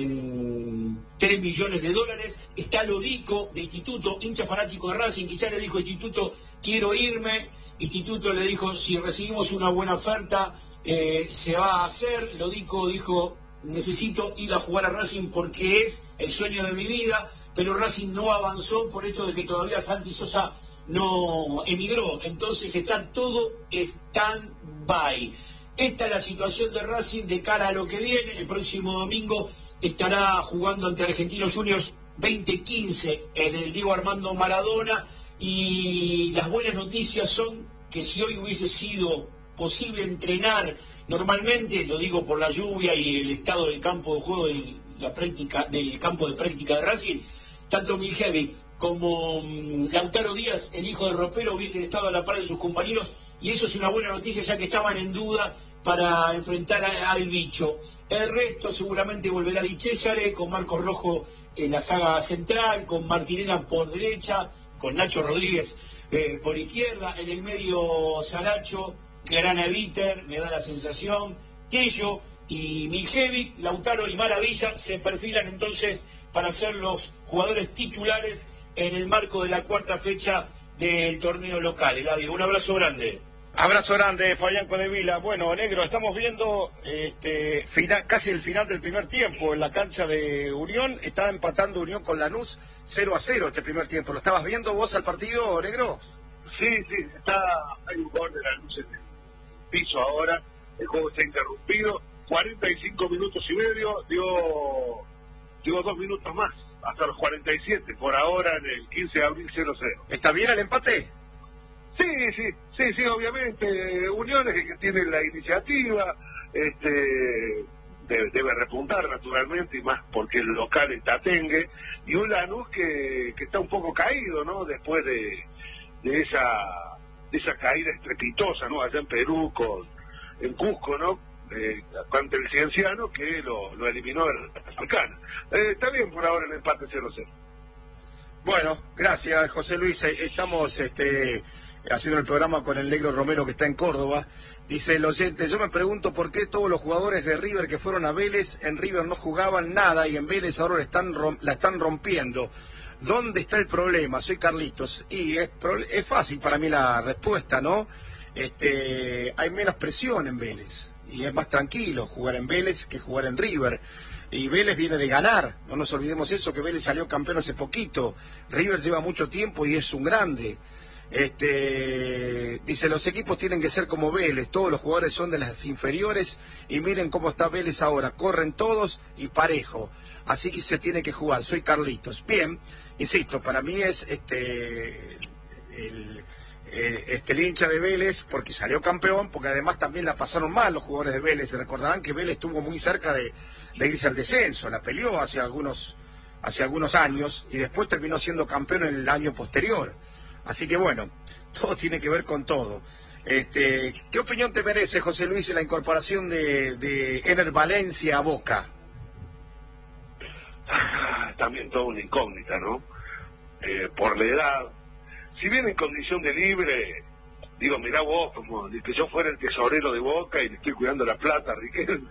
en tres millones de dólares. Está Lodico, de Instituto, hincha fanático de Racing, que ya le dijo Instituto, quiero irme. Instituto le dijo, si recibimos una buena oferta, eh, se va a hacer. Lodico dijo, necesito ir a jugar a Racing porque es el sueño de mi vida, pero Racing no avanzó por esto de que todavía Santi Sosa no emigró. Entonces está todo stand-by. Esta es la situación de Racing de cara a lo que viene. El próximo domingo estará jugando ante Argentinos Juniors veinte quince en el Diego Armando Maradona, y las buenas noticias son que si hoy hubiese sido posible entrenar normalmente, lo digo por la lluvia y el estado del campo de juego de la práctica, del campo de práctica de Racing, tanto Miljevic como um, Lautaro Díaz, el hijo de Ropero, hubiesen estado a la par de sus compañeros, y eso es una buena noticia, ya que estaban en duda para enfrentar a, al bicho. El resto seguramente volverá Di Cesare, con Marcos Rojo en la saga central, con Martirena por derecha, con Nacho Rodríguez eh, por izquierda, en el medio Saracho, Grana Viter, me da la sensación, Tello y Miljevic, Lautaro y Maravilla se perfilan entonces para ser los jugadores titulares en el marco de la cuarta fecha del torneo local. Eladio, un abrazo grande.
Abrazo grande, Fabián Codevila. Bueno, negro, estamos viendo este final, casi el final del primer tiempo en la cancha de Unión. Está empatando Unión con Lanús cero a cero este primer tiempo. ¿Lo estabas viendo vos al partido, negro?
Sí, sí, está, hay un gol de Lanús en el piso ahora. El juego está interrumpido. cuarenta y cinco minutos y medio, dio, dio dos minutos más, hasta los cuarenta y siete, por ahora en el quince de abril cero cero.
¿Está bien el empate?
Sí, sí, sí, sí, obviamente. Unión es el que tiene la iniciativa, este, debe, debe repuntar naturalmente, y más porque el local está Tatengue, y un Lanús que, que está un poco caído, ¿no? Después de, de esa de esa caída estrepitosa, ¿no? Allá en Perú, con en Cusco, ¿no? Eh, ante el Cienciano, que lo, lo eliminó de la Africana. Eh, está bien por ahora el empate cero cero.
Bueno, gracias, José Luis. Estamos este, haciendo el programa con el negro Romero, que está en Córdoba. Dice el oyente, yo me pregunto por qué todos los jugadores de River que fueron a Vélez, en River no jugaban nada y en Vélez ahora están la están rompiendo. ¿Dónde está el problema? Soy Carlitos. Y es, es fácil para mí la respuesta, ¿no? Este, hay menos presión en Vélez y es más tranquilo jugar en Vélez que jugar en River. Y Vélez viene de ganar, no nos olvidemos eso, que Vélez salió campeón hace poquito. River lleva mucho tiempo y es un grande. Este, dice, los equipos tienen que ser como Vélez, todos los jugadores son de las inferiores y miren cómo está Vélez ahora, corren todos y parejo, así que se tiene que jugar. Soy Carlitos. Bien, insisto, para mí es este el, el, este, el hincha de Vélez porque salió campeón, porque además también la pasaron mal los jugadores de Vélez. Se recordarán que Vélez estuvo muy cerca de, de irse al descenso, la peleó hace algunos, hace algunos años y después terminó siendo campeón en el año posterior. Así que bueno, todo tiene que ver con todo. Este, ¿qué opinión te merece, José Luis, la incorporación de, de Ener Valencia a Boca?
También toda una incógnita, ¿no? Eh, por la edad. Si bien en condición de libre, digo, mirá vos, como si que yo fuera el tesorero de Boca y le estoy cuidando la plata a Riquelme.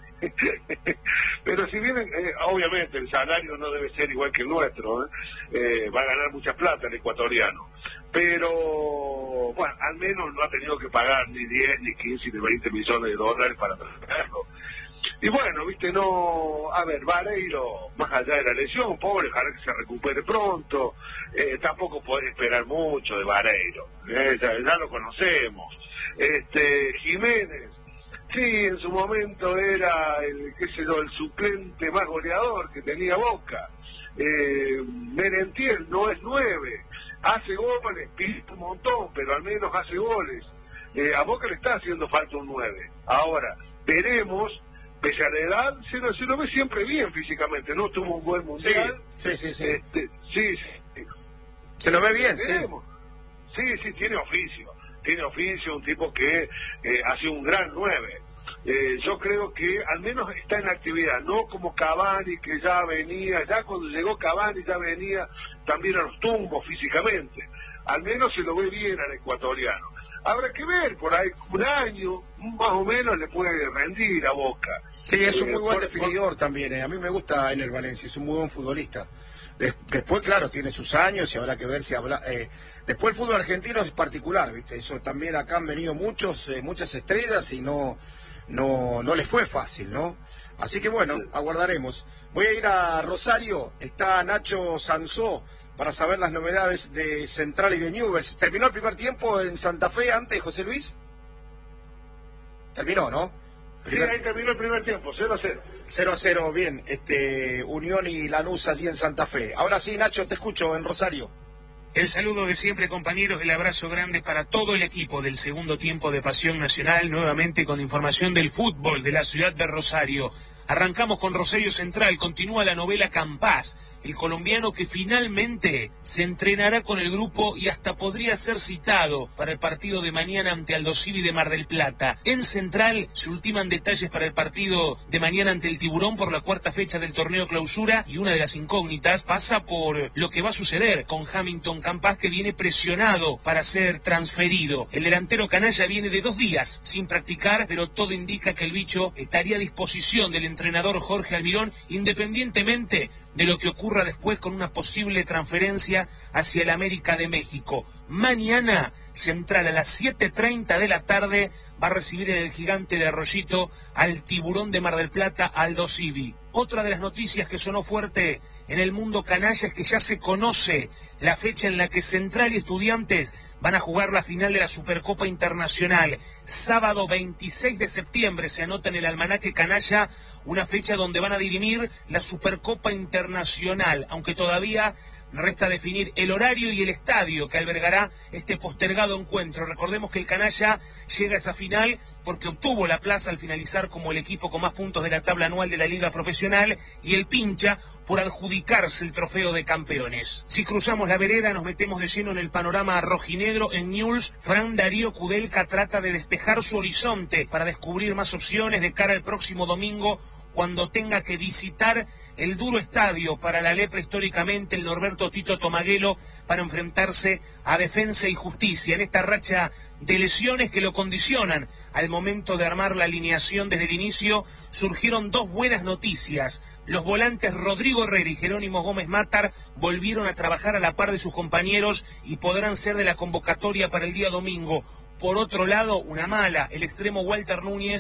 Pero si bien, eh, obviamente, el salario no debe ser igual que el nuestro, ¿eh? Eh, va a ganar mucha plata el ecuatoriano. Pero, bueno, al menos no ha tenido que pagar ni diez, ni quince, ni veinte millones de dólares para traerlo. Y bueno, viste, no, a ver, Vareiro, más allá de la lesión, pobre, ojalá que se recupere pronto, eh, tampoco podés esperar mucho de Vareiro, eh, ya, ya lo conocemos. Este, Jiménez, sí, en su momento era el, qué sé yo, el suplente más goleador que tenía Boca. Eh, Merentiel no es nueve. Hace goles, pide un montón, pero al menos hace goles. Eh, a Boca le está haciendo falta un nueve. Ahora, veremos, pese a la edad, se lo, se lo ve siempre bien físicamente, ¿no? Tuvo un buen mundial.
Sí, sí, sí.
Este, sí, sí.
Se lo ve bien,
veremos. Sí. Sí, sí, tiene oficio. Tiene oficio, un tipo que eh, hace un gran nueve. Eh, yo creo que al menos está en actividad, no como Cavani, que ya venía, ya cuando llegó Cavani ya venía también a los tumbos físicamente. Al menos se lo ve bien al ecuatoriano. Habrá que ver, por ahí un año más o menos le puede rendir a Boca.
Sí, es un muy
eh,
buen
por,
definidor
por...
también. Eh. A mí me gusta Ener Valencia, es un muy buen futbolista. Des después, claro, tiene sus años y habrá que ver si habla... Eh, después el fútbol argentino es particular, ¿viste? Eso también acá han venido muchos, eh, muchas estrellas y no... no no les fue fácil, ¿no? Así que bueno, aguardaremos. Voy a ir a Rosario, está Nacho Sansó para saber las novedades de Central y de Newell's. ¿Terminó el primer tiempo en Santa Fe antes, José Luis? Terminó, ¿no?
Primer... Sí, ahí terminó el primer tiempo, cero a cero.
cero a cero, bien. Este, Unión y Lanús allí en Santa Fe. Ahora sí, Nacho, te escucho en Rosario.
El saludo de siempre, compañeros, el abrazo grande para todo el equipo del segundo tiempo de Pasión Nacional, nuevamente con información del fútbol de la ciudad de Rosario. Arrancamos con Rosario Central, continúa la novela Campás, el colombiano que finalmente se entrenará con el grupo y hasta podría ser citado para el partido de mañana ante Aldo Civi de Mar del Plata. En Central se ultiman detalles para el partido de mañana ante el Tiburón por la cuarta fecha del torneo Clausura y una de las incógnitas pasa por lo que va a suceder con Hamilton Campás, que viene presionado para ser transferido. El delantero canalla viene de dos días sin practicar, pero todo indica que el bicho estaría a disposición del entrenador Jorge Almirón, independientemente de lo que ocurra después con una posible transferencia hacia el América de México. Mañana, Central a las siete treinta de la tarde va a recibir en el Gigante de Arroyito al Tiburón de Mar del Plata, Aldo Civi. Otra de las noticias que sonó fuerte en el mundo canalla es que ya se conoce la fecha en la que Central y Estudiantes van a jugar la final de la Supercopa Internacional. Sábado veintiséis de septiembre se anota en el almanaque canalla una fecha donde van a dirimir la Supercopa Internacional, aunque todavía resta definir el horario y el estadio que albergará este postergado encuentro. Recordemos que el canalla llega a esa final porque obtuvo la plaza al finalizar como el equipo con más puntos de la tabla anual de la Liga Profesional, y el pincha por adjudicarse el trofeo de campeones. Si cruzamos la vereda nos metemos de lleno en el panorama rojinegro. En Newell's, Fran Darío Kudelka trata de despejar su horizonte para descubrir más opciones de cara al próximo domingo, cuando tenga que visitar el duro estadio para la lepra históricamente, el Norberto Tito Tomaguelo, para enfrentarse a Defensa y Justicia en esta racha de lesiones que lo condicionan. Al momento de armar la alineación desde el inicio, surgieron dos buenas noticias. Los volantes Rodrigo Herrera y Jerónimo Gómez Matar volvieron a trabajar a la par de sus compañeros y podrán ser de la convocatoria para el día domingo. Por otro lado, una mala, el extremo Walter Núñez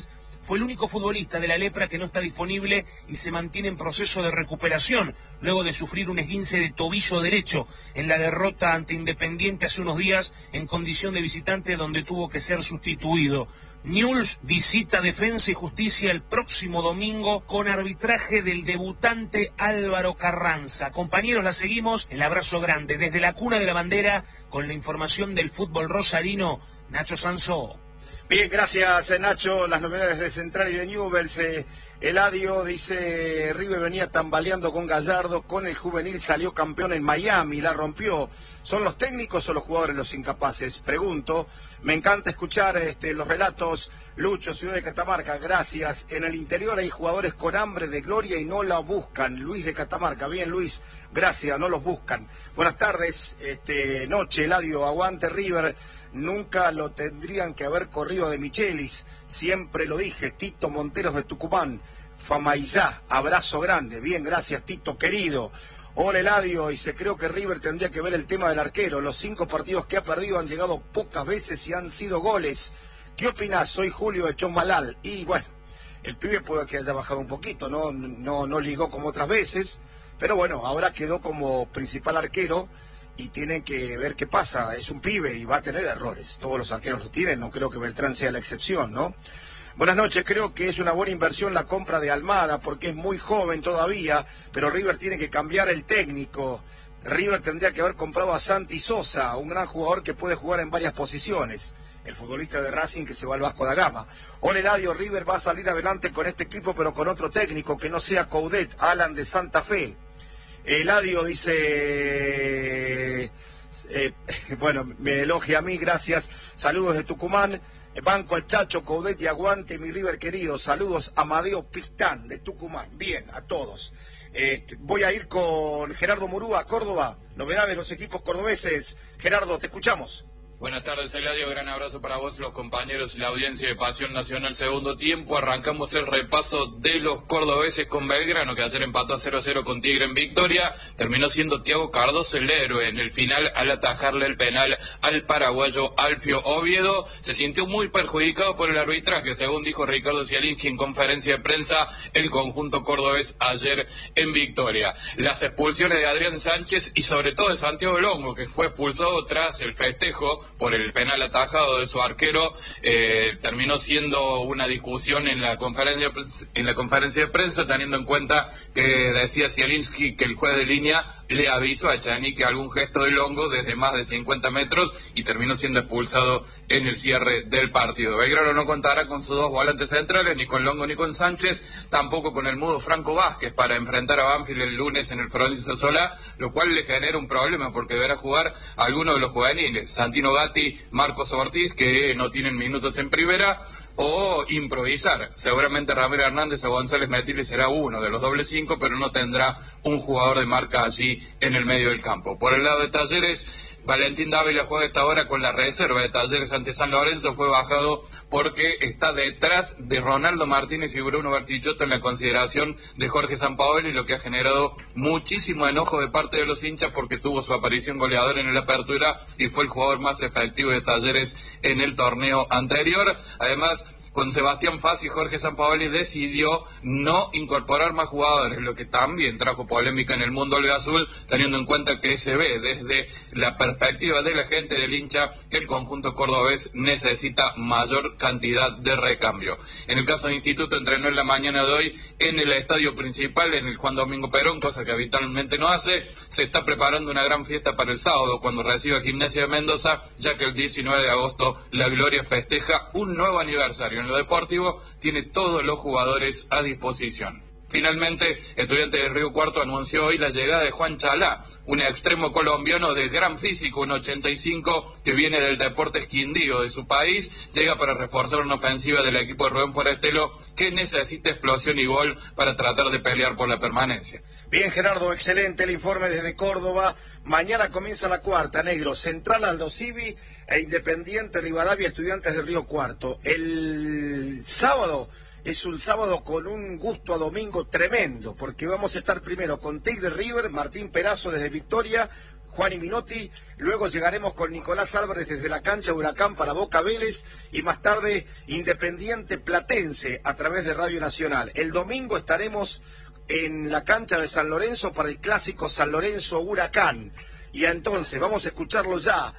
fue el único futbolista de la lepra que no está disponible y se mantiene en proceso de recuperación, luego de sufrir un esguince de tobillo derecho en la derrota ante Independiente hace unos días en condición de visitante, donde tuvo que ser sustituido. Newell's visita Defensa y Justicia el próximo domingo con arbitraje del debutante Álvaro Carranza. Compañeros, la seguimos. El abrazo grande desde la cuna de la bandera con la información del fútbol rosarino. Nacho Sanzó.
Bien, gracias Nacho. Las novedades de Central y de Newell's. Eh, Eladio dice, River venía tambaleando con Gallardo, con el juvenil salió campeón en Miami, la rompió. ¿Son los técnicos o los jugadores los incapaces? Pregunto. Me encanta escuchar este, los relatos. Lucho, Ciudad de Catamarca, gracias. En el interior hay jugadores con hambre de gloria y no la buscan. Luis de Catamarca, bien Luis, gracias, no los buscan. Buenas tardes, este, noche, Eladio, aguante River. Nunca lo tendrían que haber corrido de Michelis, siempre lo dije. Tito Monteros de Tucumán, Famaillá, abrazo grande. Bien, gracias Tito, querido. Hola Eladio, dice, creo que River tendría que ver el tema del arquero. Los cinco partidos que ha perdido han llegado pocas veces y han sido goles. ¿Qué opinás? Soy Julio de Chosmalal. Y bueno, el pibe puede que haya bajado un poquito, no, no, no ligó como otras veces, pero bueno, ahora quedó como principal arquero y tienen que ver qué pasa. Es un pibe y va a tener errores. Todos los arqueros lo tienen, no creo que Beltrán sea la excepción, ¿no? Buenas noches, creo que es una buena inversión la compra de Almada porque es muy joven todavía, pero River tiene que cambiar el técnico. River tendría que haber comprado a Santi Sosa, un gran jugador que puede jugar en varias posiciones. El futbolista de Racing que se va al Vasco da Gama. Hola Eladio, River va a salir adelante con este equipo, pero con otro técnico que no sea Coudet, Alan de Santa Fe. Eladio dice, eh, bueno, me elogia a mí, gracias. Saludos de Tucumán. Banco al Chacho, Coudet y aguante mi River querido. Saludos a Amadeo Pistán de Tucumán. Bien, a todos. Eh, voy a ir con Gerardo Murúa, Córdoba. Novedades de los equipos cordobeses. Gerardo, te escuchamos.
Buenas tardes, Eladio. Gran abrazo para vos, los compañeros y la audiencia de Pasión Nacional. Segundo tiempo, arrancamos el repaso de los cordobeses con Belgrano, que ayer empató a cero a cero con Tigre en Victoria. Terminó siendo Thiago Cardoso el héroe en el final al atajarle el penal al paraguayo Alfio Oviedo. Se sintió muy perjudicado por el arbitraje, según dijo Ricardo Zielinski en conferencia de prensa, el conjunto cordobés ayer en Victoria. Las expulsiones de Adrián Sánchez y sobre todo de Santiago Longo, que fue expulsado tras el festejo por el penal atajado de su arquero, eh, terminó siendo una discusión en la conferencia en la conferencia de prensa, teniendo en cuenta que decía Zielinski que el juez de línea le avisó a Echanique algún gesto de Longo desde más de cincuenta metros y terminó siendo expulsado en el cierre del partido. Belgrano no contará con sus dos volantes centrales, ni con Longo ni con Sánchez, tampoco con el mudo Franco Vázquez para enfrentar a Banfield el lunes en el Florencio Solá, lo cual le genera un problema porque deberá jugar a alguno de los juveniles, Santino Gatti, Marcos Ortiz, que no tienen minutos en primera, o improvisar. Seguramente Ramiro Hernández o González Metili será uno de los doble cinco, pero no tendrá un jugador de marca allí en el medio del campo. Por el lado de Talleres, Valentín Dávila juega esta hora con la reserva de Talleres ante San Lorenzo. Fue bajado porque está detrás de Ronaldo Martínez y Bruno Bertichotto en la consideración de Jorge Sampaoli, lo que ha generado muchísimo enojo de parte de los hinchas porque tuvo su aparición goleadora en la apertura y fue el jugador más efectivo de Talleres en el torneo anterior. Además, con Sebastián Fassi, Jorge Sampaoli decidió no incorporar más jugadores, lo que también trajo polémica en el mundo albiazul, teniendo en cuenta que se ve desde la perspectiva de la gente del hincha que el conjunto cordobés necesita mayor cantidad de recambio. En el caso de Instituto, entrenó en la mañana de hoy en el estadio principal, en el Juan Domingo Perón, cosa que habitualmente no hace. Se está preparando una gran fiesta para el sábado, cuando reciba Gimnasia de Mendoza, ya que el diecinueve de agosto la Gloria festeja un nuevo aniversario. En lo deportivo tiene todos los jugadores a disposición. Finalmente, Estudiantes de Río Cuarto anunció hoy la llegada de Juan Chalá, un extremo colombiano de gran físico, un ochenta y cinco, que viene del Deportes Quindío de su país. Llega para reforzar una ofensiva del equipo de Rubén Forestelo, que necesita explosión y gol para tratar de pelear por la permanencia.
Bien, Gerardo, excelente el informe desde Córdoba. Mañana comienza la cuarta, negro. Central Aldo Civi e Independiente Rivadavia, Estudiantes de Río Cuarto. El sábado es un sábado con un gusto a domingo tremendo, porque vamos a estar primero con Tigre River, Martín Perazo desde Victoria, Juan y Minotti. Luego llegaremos con Nicolás Álvarez desde la cancha de Huracán para Boca Vélez y más tarde Independiente Platense a través de Radio Nacional. El domingo estaremos en la cancha de San Lorenzo para el clásico San Lorenzo Huracán. Y entonces vamos a escucharlo ya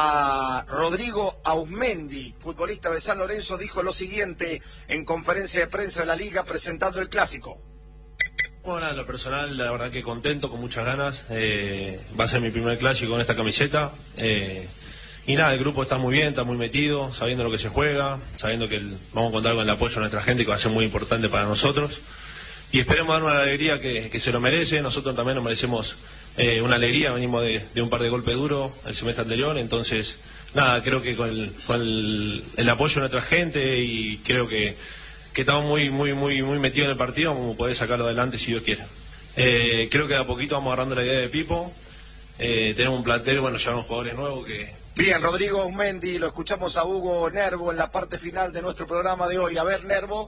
a Rodrigo Auzmendi, futbolista de San Lorenzo, dijo lo siguiente en conferencia de prensa de la Liga presentando el clásico.
Bueno, en lo personal, la verdad que contento, con muchas ganas. Eh, va a ser mi primer clásico con esta camiseta. Eh, y nada, el grupo está muy bien, está muy metido, sabiendo lo que se juega, sabiendo que el, vamos a contar con el apoyo de nuestra gente, que va a ser muy importante para nosotros. Y esperemos darnos la alegría que, que se lo merece. Nosotros también nos merecemos eh, una alegría. Venimos de, de un par de golpes duros el semestre anterior. Entonces, nada, creo que con el, con el, el apoyo de nuestra gente y creo que... que estamos muy muy muy muy metidos en el partido, como poder sacarlo adelante si Dios quiere. Eh, creo que de a poquito vamos agarrando la idea de Pipo. Eh, tenemos un plantel, bueno, llevamos jugadores nuevos que...
Bien, Rodrigo Auzmendi, lo escuchamos a Hugo Nervo en la parte final de nuestro programa de hoy. A ver, Nervo.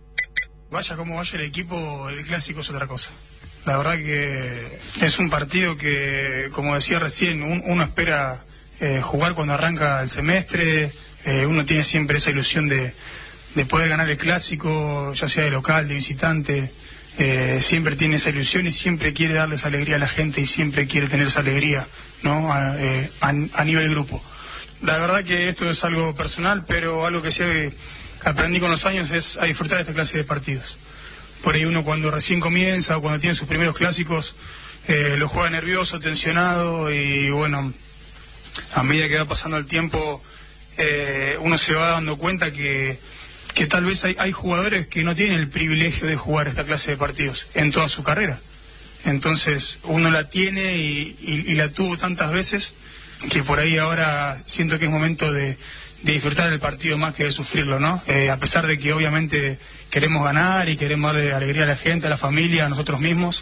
Vaya como vaya el equipo, el clásico es otra cosa. La verdad que es un partido que, como decía recién, un, uno espera eh, jugar cuando arranca el semestre. Eh, uno tiene siempre esa ilusión de... de poder ganar el clásico, ya sea de local, de visitante, eh, siempre tiene esa ilusión y siempre quiere darles alegría a la gente y siempre quiere tener esa alegría, ¿no? A, eh, a, a nivel grupo. La verdad que esto es algo personal, pero algo que sí aprendí con los años es a disfrutar de esta clase de partidos. Por ahí uno cuando recién comienza o cuando tiene sus primeros clásicos, eh, lo juega nervioso, tensionado y bueno, a medida que va pasando el tiempo, eh, uno se va dando cuenta que que tal vez hay, hay jugadores que no tienen el privilegio de jugar esta clase de partidos en toda su carrera. Entonces uno la tiene y, y, y la tuvo tantas veces que por ahí ahora siento que es momento de, de disfrutar el partido más que de sufrirlo, ¿no? Eh, a pesar de que obviamente queremos ganar y queremos darle alegría a la gente, a la familia, a nosotros mismos,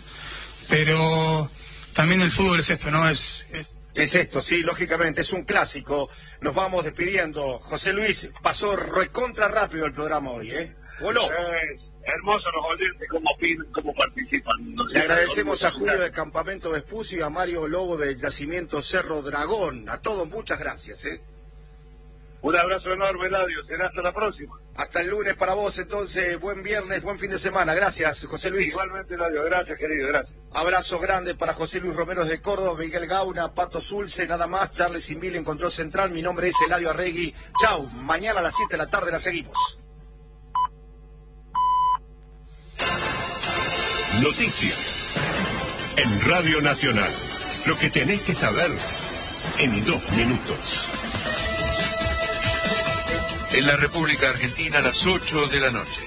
pero también el fútbol es esto, ¿no? Es... es...
Es esto, sí, lógicamente, es un clásico. Nos vamos despidiendo. José Luis, pasó recontra rápido el programa hoy, ¿eh? Voló.
Eh, hermoso los oyentes, cómo opinan, cómo participan. No sé,
Le agradecemos a Julio del Campamento Vespucio y a Mario Lobo del Yacimiento Cerro Dragón. A todos, muchas gracias, ¿eh?
Un abrazo enorme, Eladio. Será hasta la próxima.
Hasta el lunes para vos, entonces. Buen viernes, buen fin de semana. Gracias, José Luis.
Igualmente, Eladio. Gracias, querido. Gracias.
Abrazo grande para José Luis Romero de Córdoba, Miguel Gauna, Pato Zulce, nada más. Charles Invil en Control Central. Mi nombre es Eladio Arregui. Chau. Mañana a las siete de la tarde la seguimos.
Noticias en Radio Nacional. Lo que tenés que saber en dos minutos.
En la República Argentina a las ocho de la noche.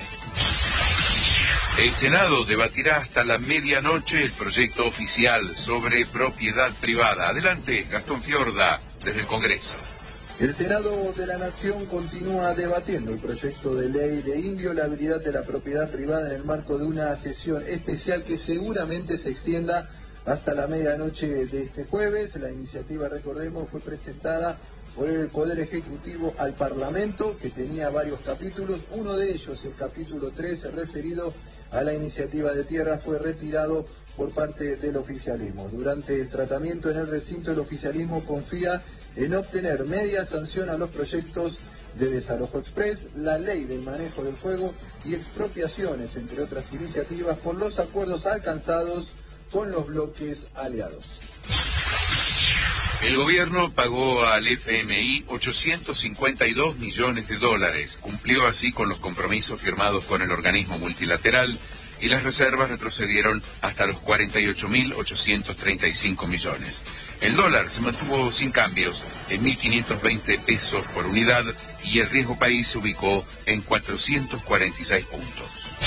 El Senado debatirá hasta la medianoche el proyecto oficial sobre propiedad privada. Adelante, Gastón Fiorda, desde el Congreso.
El Senado de la Nación continúa debatiendo el proyecto de ley de inviolabilidad de la propiedad privada en el marco de una sesión especial que seguramente se extienda hasta la medianoche de este jueves. La iniciativa, recordemos, fue presentada por el Poder Ejecutivo al Parlamento, que tenía varios capítulos. Uno de ellos, el capítulo tres, referido a la iniciativa de tierra, fue retirado por parte del oficialismo. Durante el tratamiento en el recinto, el oficialismo confía en obtener media sanción a los proyectos de desalojo express, la ley del manejo del fuego y expropiaciones, entre otras iniciativas, por los acuerdos alcanzados con los bloques aliados.
El gobierno pagó al F M I ochocientos cincuenta y dos millones de dólares. Cumplió así con los compromisos firmados con el organismo multilateral y las reservas retrocedieron hasta los cuarenta y ocho mil ochocientos treinta y cinco millones. El dólar se mantuvo sin cambios en mil quinientos veinte pesos por unidad y el riesgo país se ubicó en cuatrocientos cuarenta y seis puntos.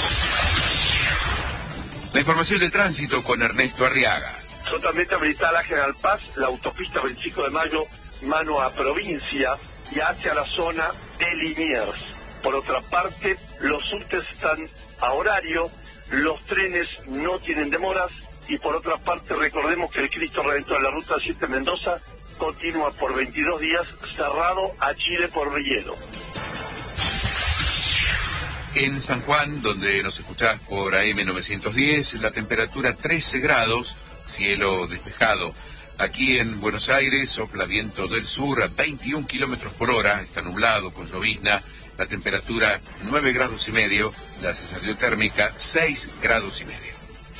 La información de tránsito con Ernesto Arriaga.
Totalmente habilitada la General Paz, la autopista veinticinco de mayo, mano a provincia y hacia la zona de Liniers. Por otra parte, los subtes están a horario, los trenes no tienen demoras y por otra parte recordemos que el Cristo Redentor de la Ruta siete Mendoza continúa por veintidós días cerrado a Chile por hielo.
En San Juan, donde nos escuchás por A M novecientos diez, la temperatura trece grados, cielo despejado. Aquí en Buenos Aires sopla viento del sur a veintiún kilómetros por hora, está nublado con llovizna, la temperatura nueve grados y medio, la sensación térmica seis grados y medio.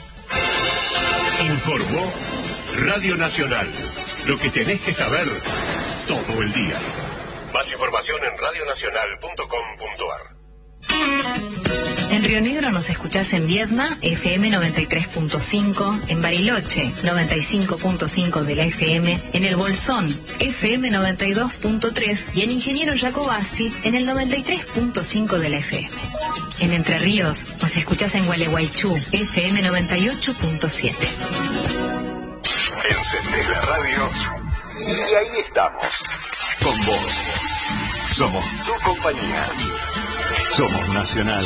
Informó Radio Nacional. Lo que tenés que saber todo el día. Más información en radio nacional punto com punto a r.
En Río Negro nos escuchás en Viedma, F M noventa y tres punto cinco, en Bariloche, noventa y cinco punto cinco de la F M, en El Bolsón, F M noventa y dos punto tres y en Ingeniero Jacobasi, en el noventa y tres punto cinco de la F M. En Entre Ríos nos escuchás en Gualeguaychú, F M noventa y ocho punto siete.
Encendés la radio y ahí estamos, con vos. Somos tu compañía. Somos Nacional.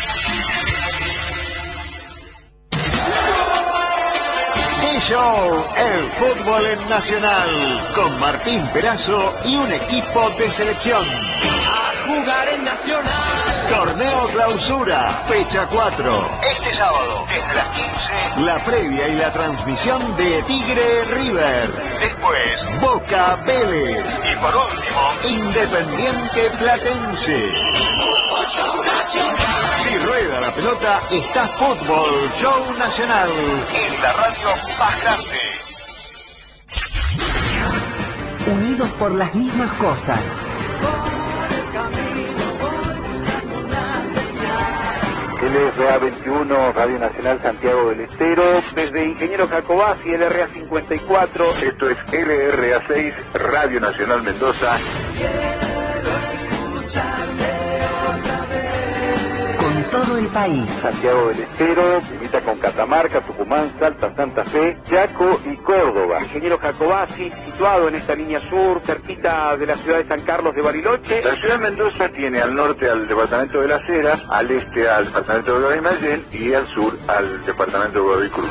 T-Show, el fútbol en Nacional, con Martín Perazo y un equipo de selección.
A jugar en Nacional.
Torneo Clausura, fecha cuatro. Este sábado, desde las quince, la previa y la transmisión de Tigre River. Después, Boca Vélez. Y por último, Independiente Platense.
Fútbol Show Nacional.
Si rueda la pelota, está Fútbol Show Nacional. En la radio más grande.
Unidos por las mismas cosas.
L R A veintiuno, Radio Nacional Santiago del Estero, desde Ingeniero Jacobasi, L R A cincuenta y cuatro.
Esto es L R A seis, Radio Nacional Mendoza.
Con todo el país.
Santiago del Estero, limita con Catamarca, Tucumán, Salta, Santa Fe, Chaco y Córdoba. Ingeniero Jacobasi, situado en esta línea sur, cerquita de la ciudad de San Carlos de Bariloche.
La ciudad de Mendoza tiene al norte al departamento de Las Heras, al este al departamento de Guaymallén y al sur al departamento de Godoy Cruz.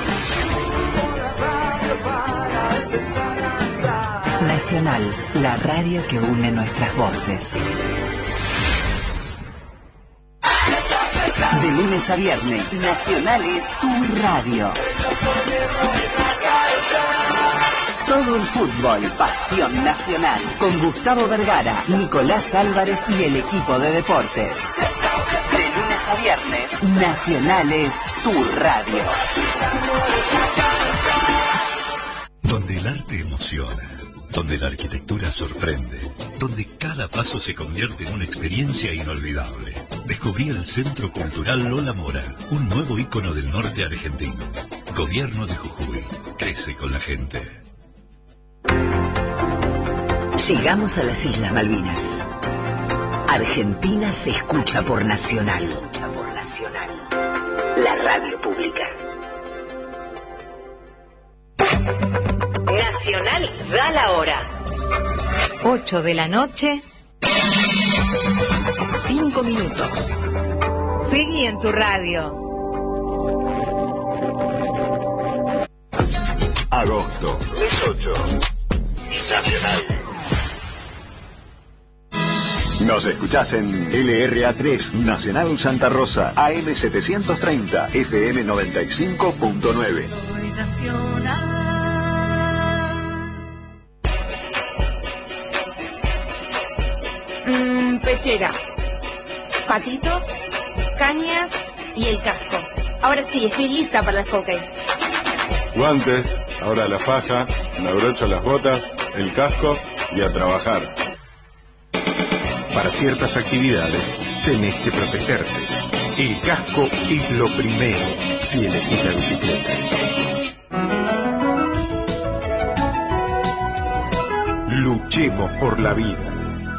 Nacional, la radio que une nuestras voces. De lunes a viernes, Nacional es tu radio. Todo el fútbol, pasión nacional. Con Gustavo Vergara, Nicolás Álvarez y el equipo de deportes. De lunes a viernes, Nacional es tu radio.
Donde el arte emociona, donde la arquitectura sorprende, donde cada paso se convierte en una experiencia inolvidable. Descubrí el Centro Cultural Lola Mora, un nuevo ícono del norte argentino. Gobierno de Jujuy, crece con la gente.
Llegamos a las Islas Malvinas. Argentina se escucha por Nacional. Se escucha por Nacional. La radio pública.
Nacional da la hora. ocho de la noche. cinco minutos. Seguí en tu radio.
Agosto, mes ocho. Nacional. Nos escuchás en L R A tres, Nacional Santa Rosa, A M setecientos treinta, F M noventa y cinco punto nueve.
Soy Nacional.
Mm, pechera, patitos, cañas y el casco. Ahora sí, estoy lista para el hockey.
Guantes, ahora la faja, me abrocho las botas, el casco y a trabajar. Para ciertas actividades tenés que protegerte. El casco es lo primero si elegís la bicicleta. Luchemos por la vida.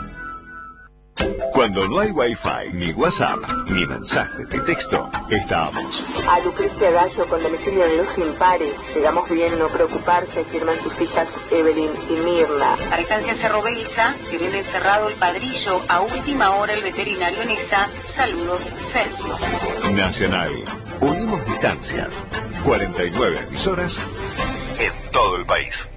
Cuando no hay Wi-Fi, ni WhatsApp, ni mensajes de texto, estamos.
A Lucrecia Gallo con domicilio en Los Impares. Llegamos bien, no preocuparse, firman sus hijas Evelyn y Mirna.
Para Estancia Cerro Belsa, tienen encerrado el Padrillo, a última hora el veterinario en esa. Saludos, Sergio.
Nacional. Unimos distancias. cuarenta y nueve emisoras en todo el país.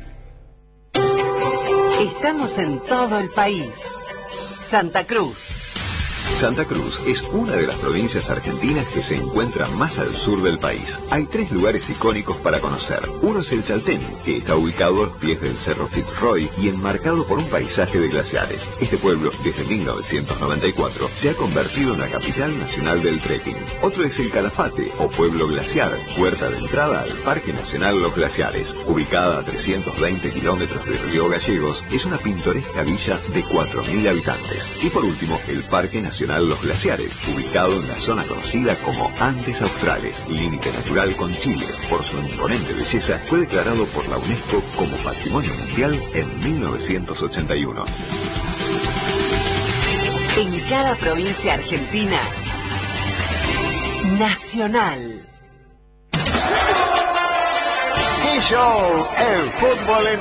Estamos en todo el país. Santa Cruz.
Santa Cruz es una de las provincias argentinas que se encuentra más al sur del país. Hay tres lugares icónicos para conocer. Uno es el Chaltén, que está ubicado a los pies del Cerro Fitzroy y enmarcado por un paisaje de glaciares. Este pueblo, desde mil novecientos noventa y cuatro, se ha convertido en la capital nacional del trekking. Otro es el Calafate, o Pueblo Glaciar, puerta de entrada al Parque Nacional Los Glaciares. Ubicada a trescientos veinte kilómetros de Río Gallegos, es una pintoresca villa de cuatro mil habitantes. Y por último, el Parque Nacional Los Glaciares, ubicado en la zona conocida como Andes Australes, límite natural con Chile. Por su imponente belleza, fue declarado por la UNESCO como Patrimonio Mundial en mil novecientos ochenta y uno.
En cada provincia argentina, Nacional.
K-Show, el fútbol en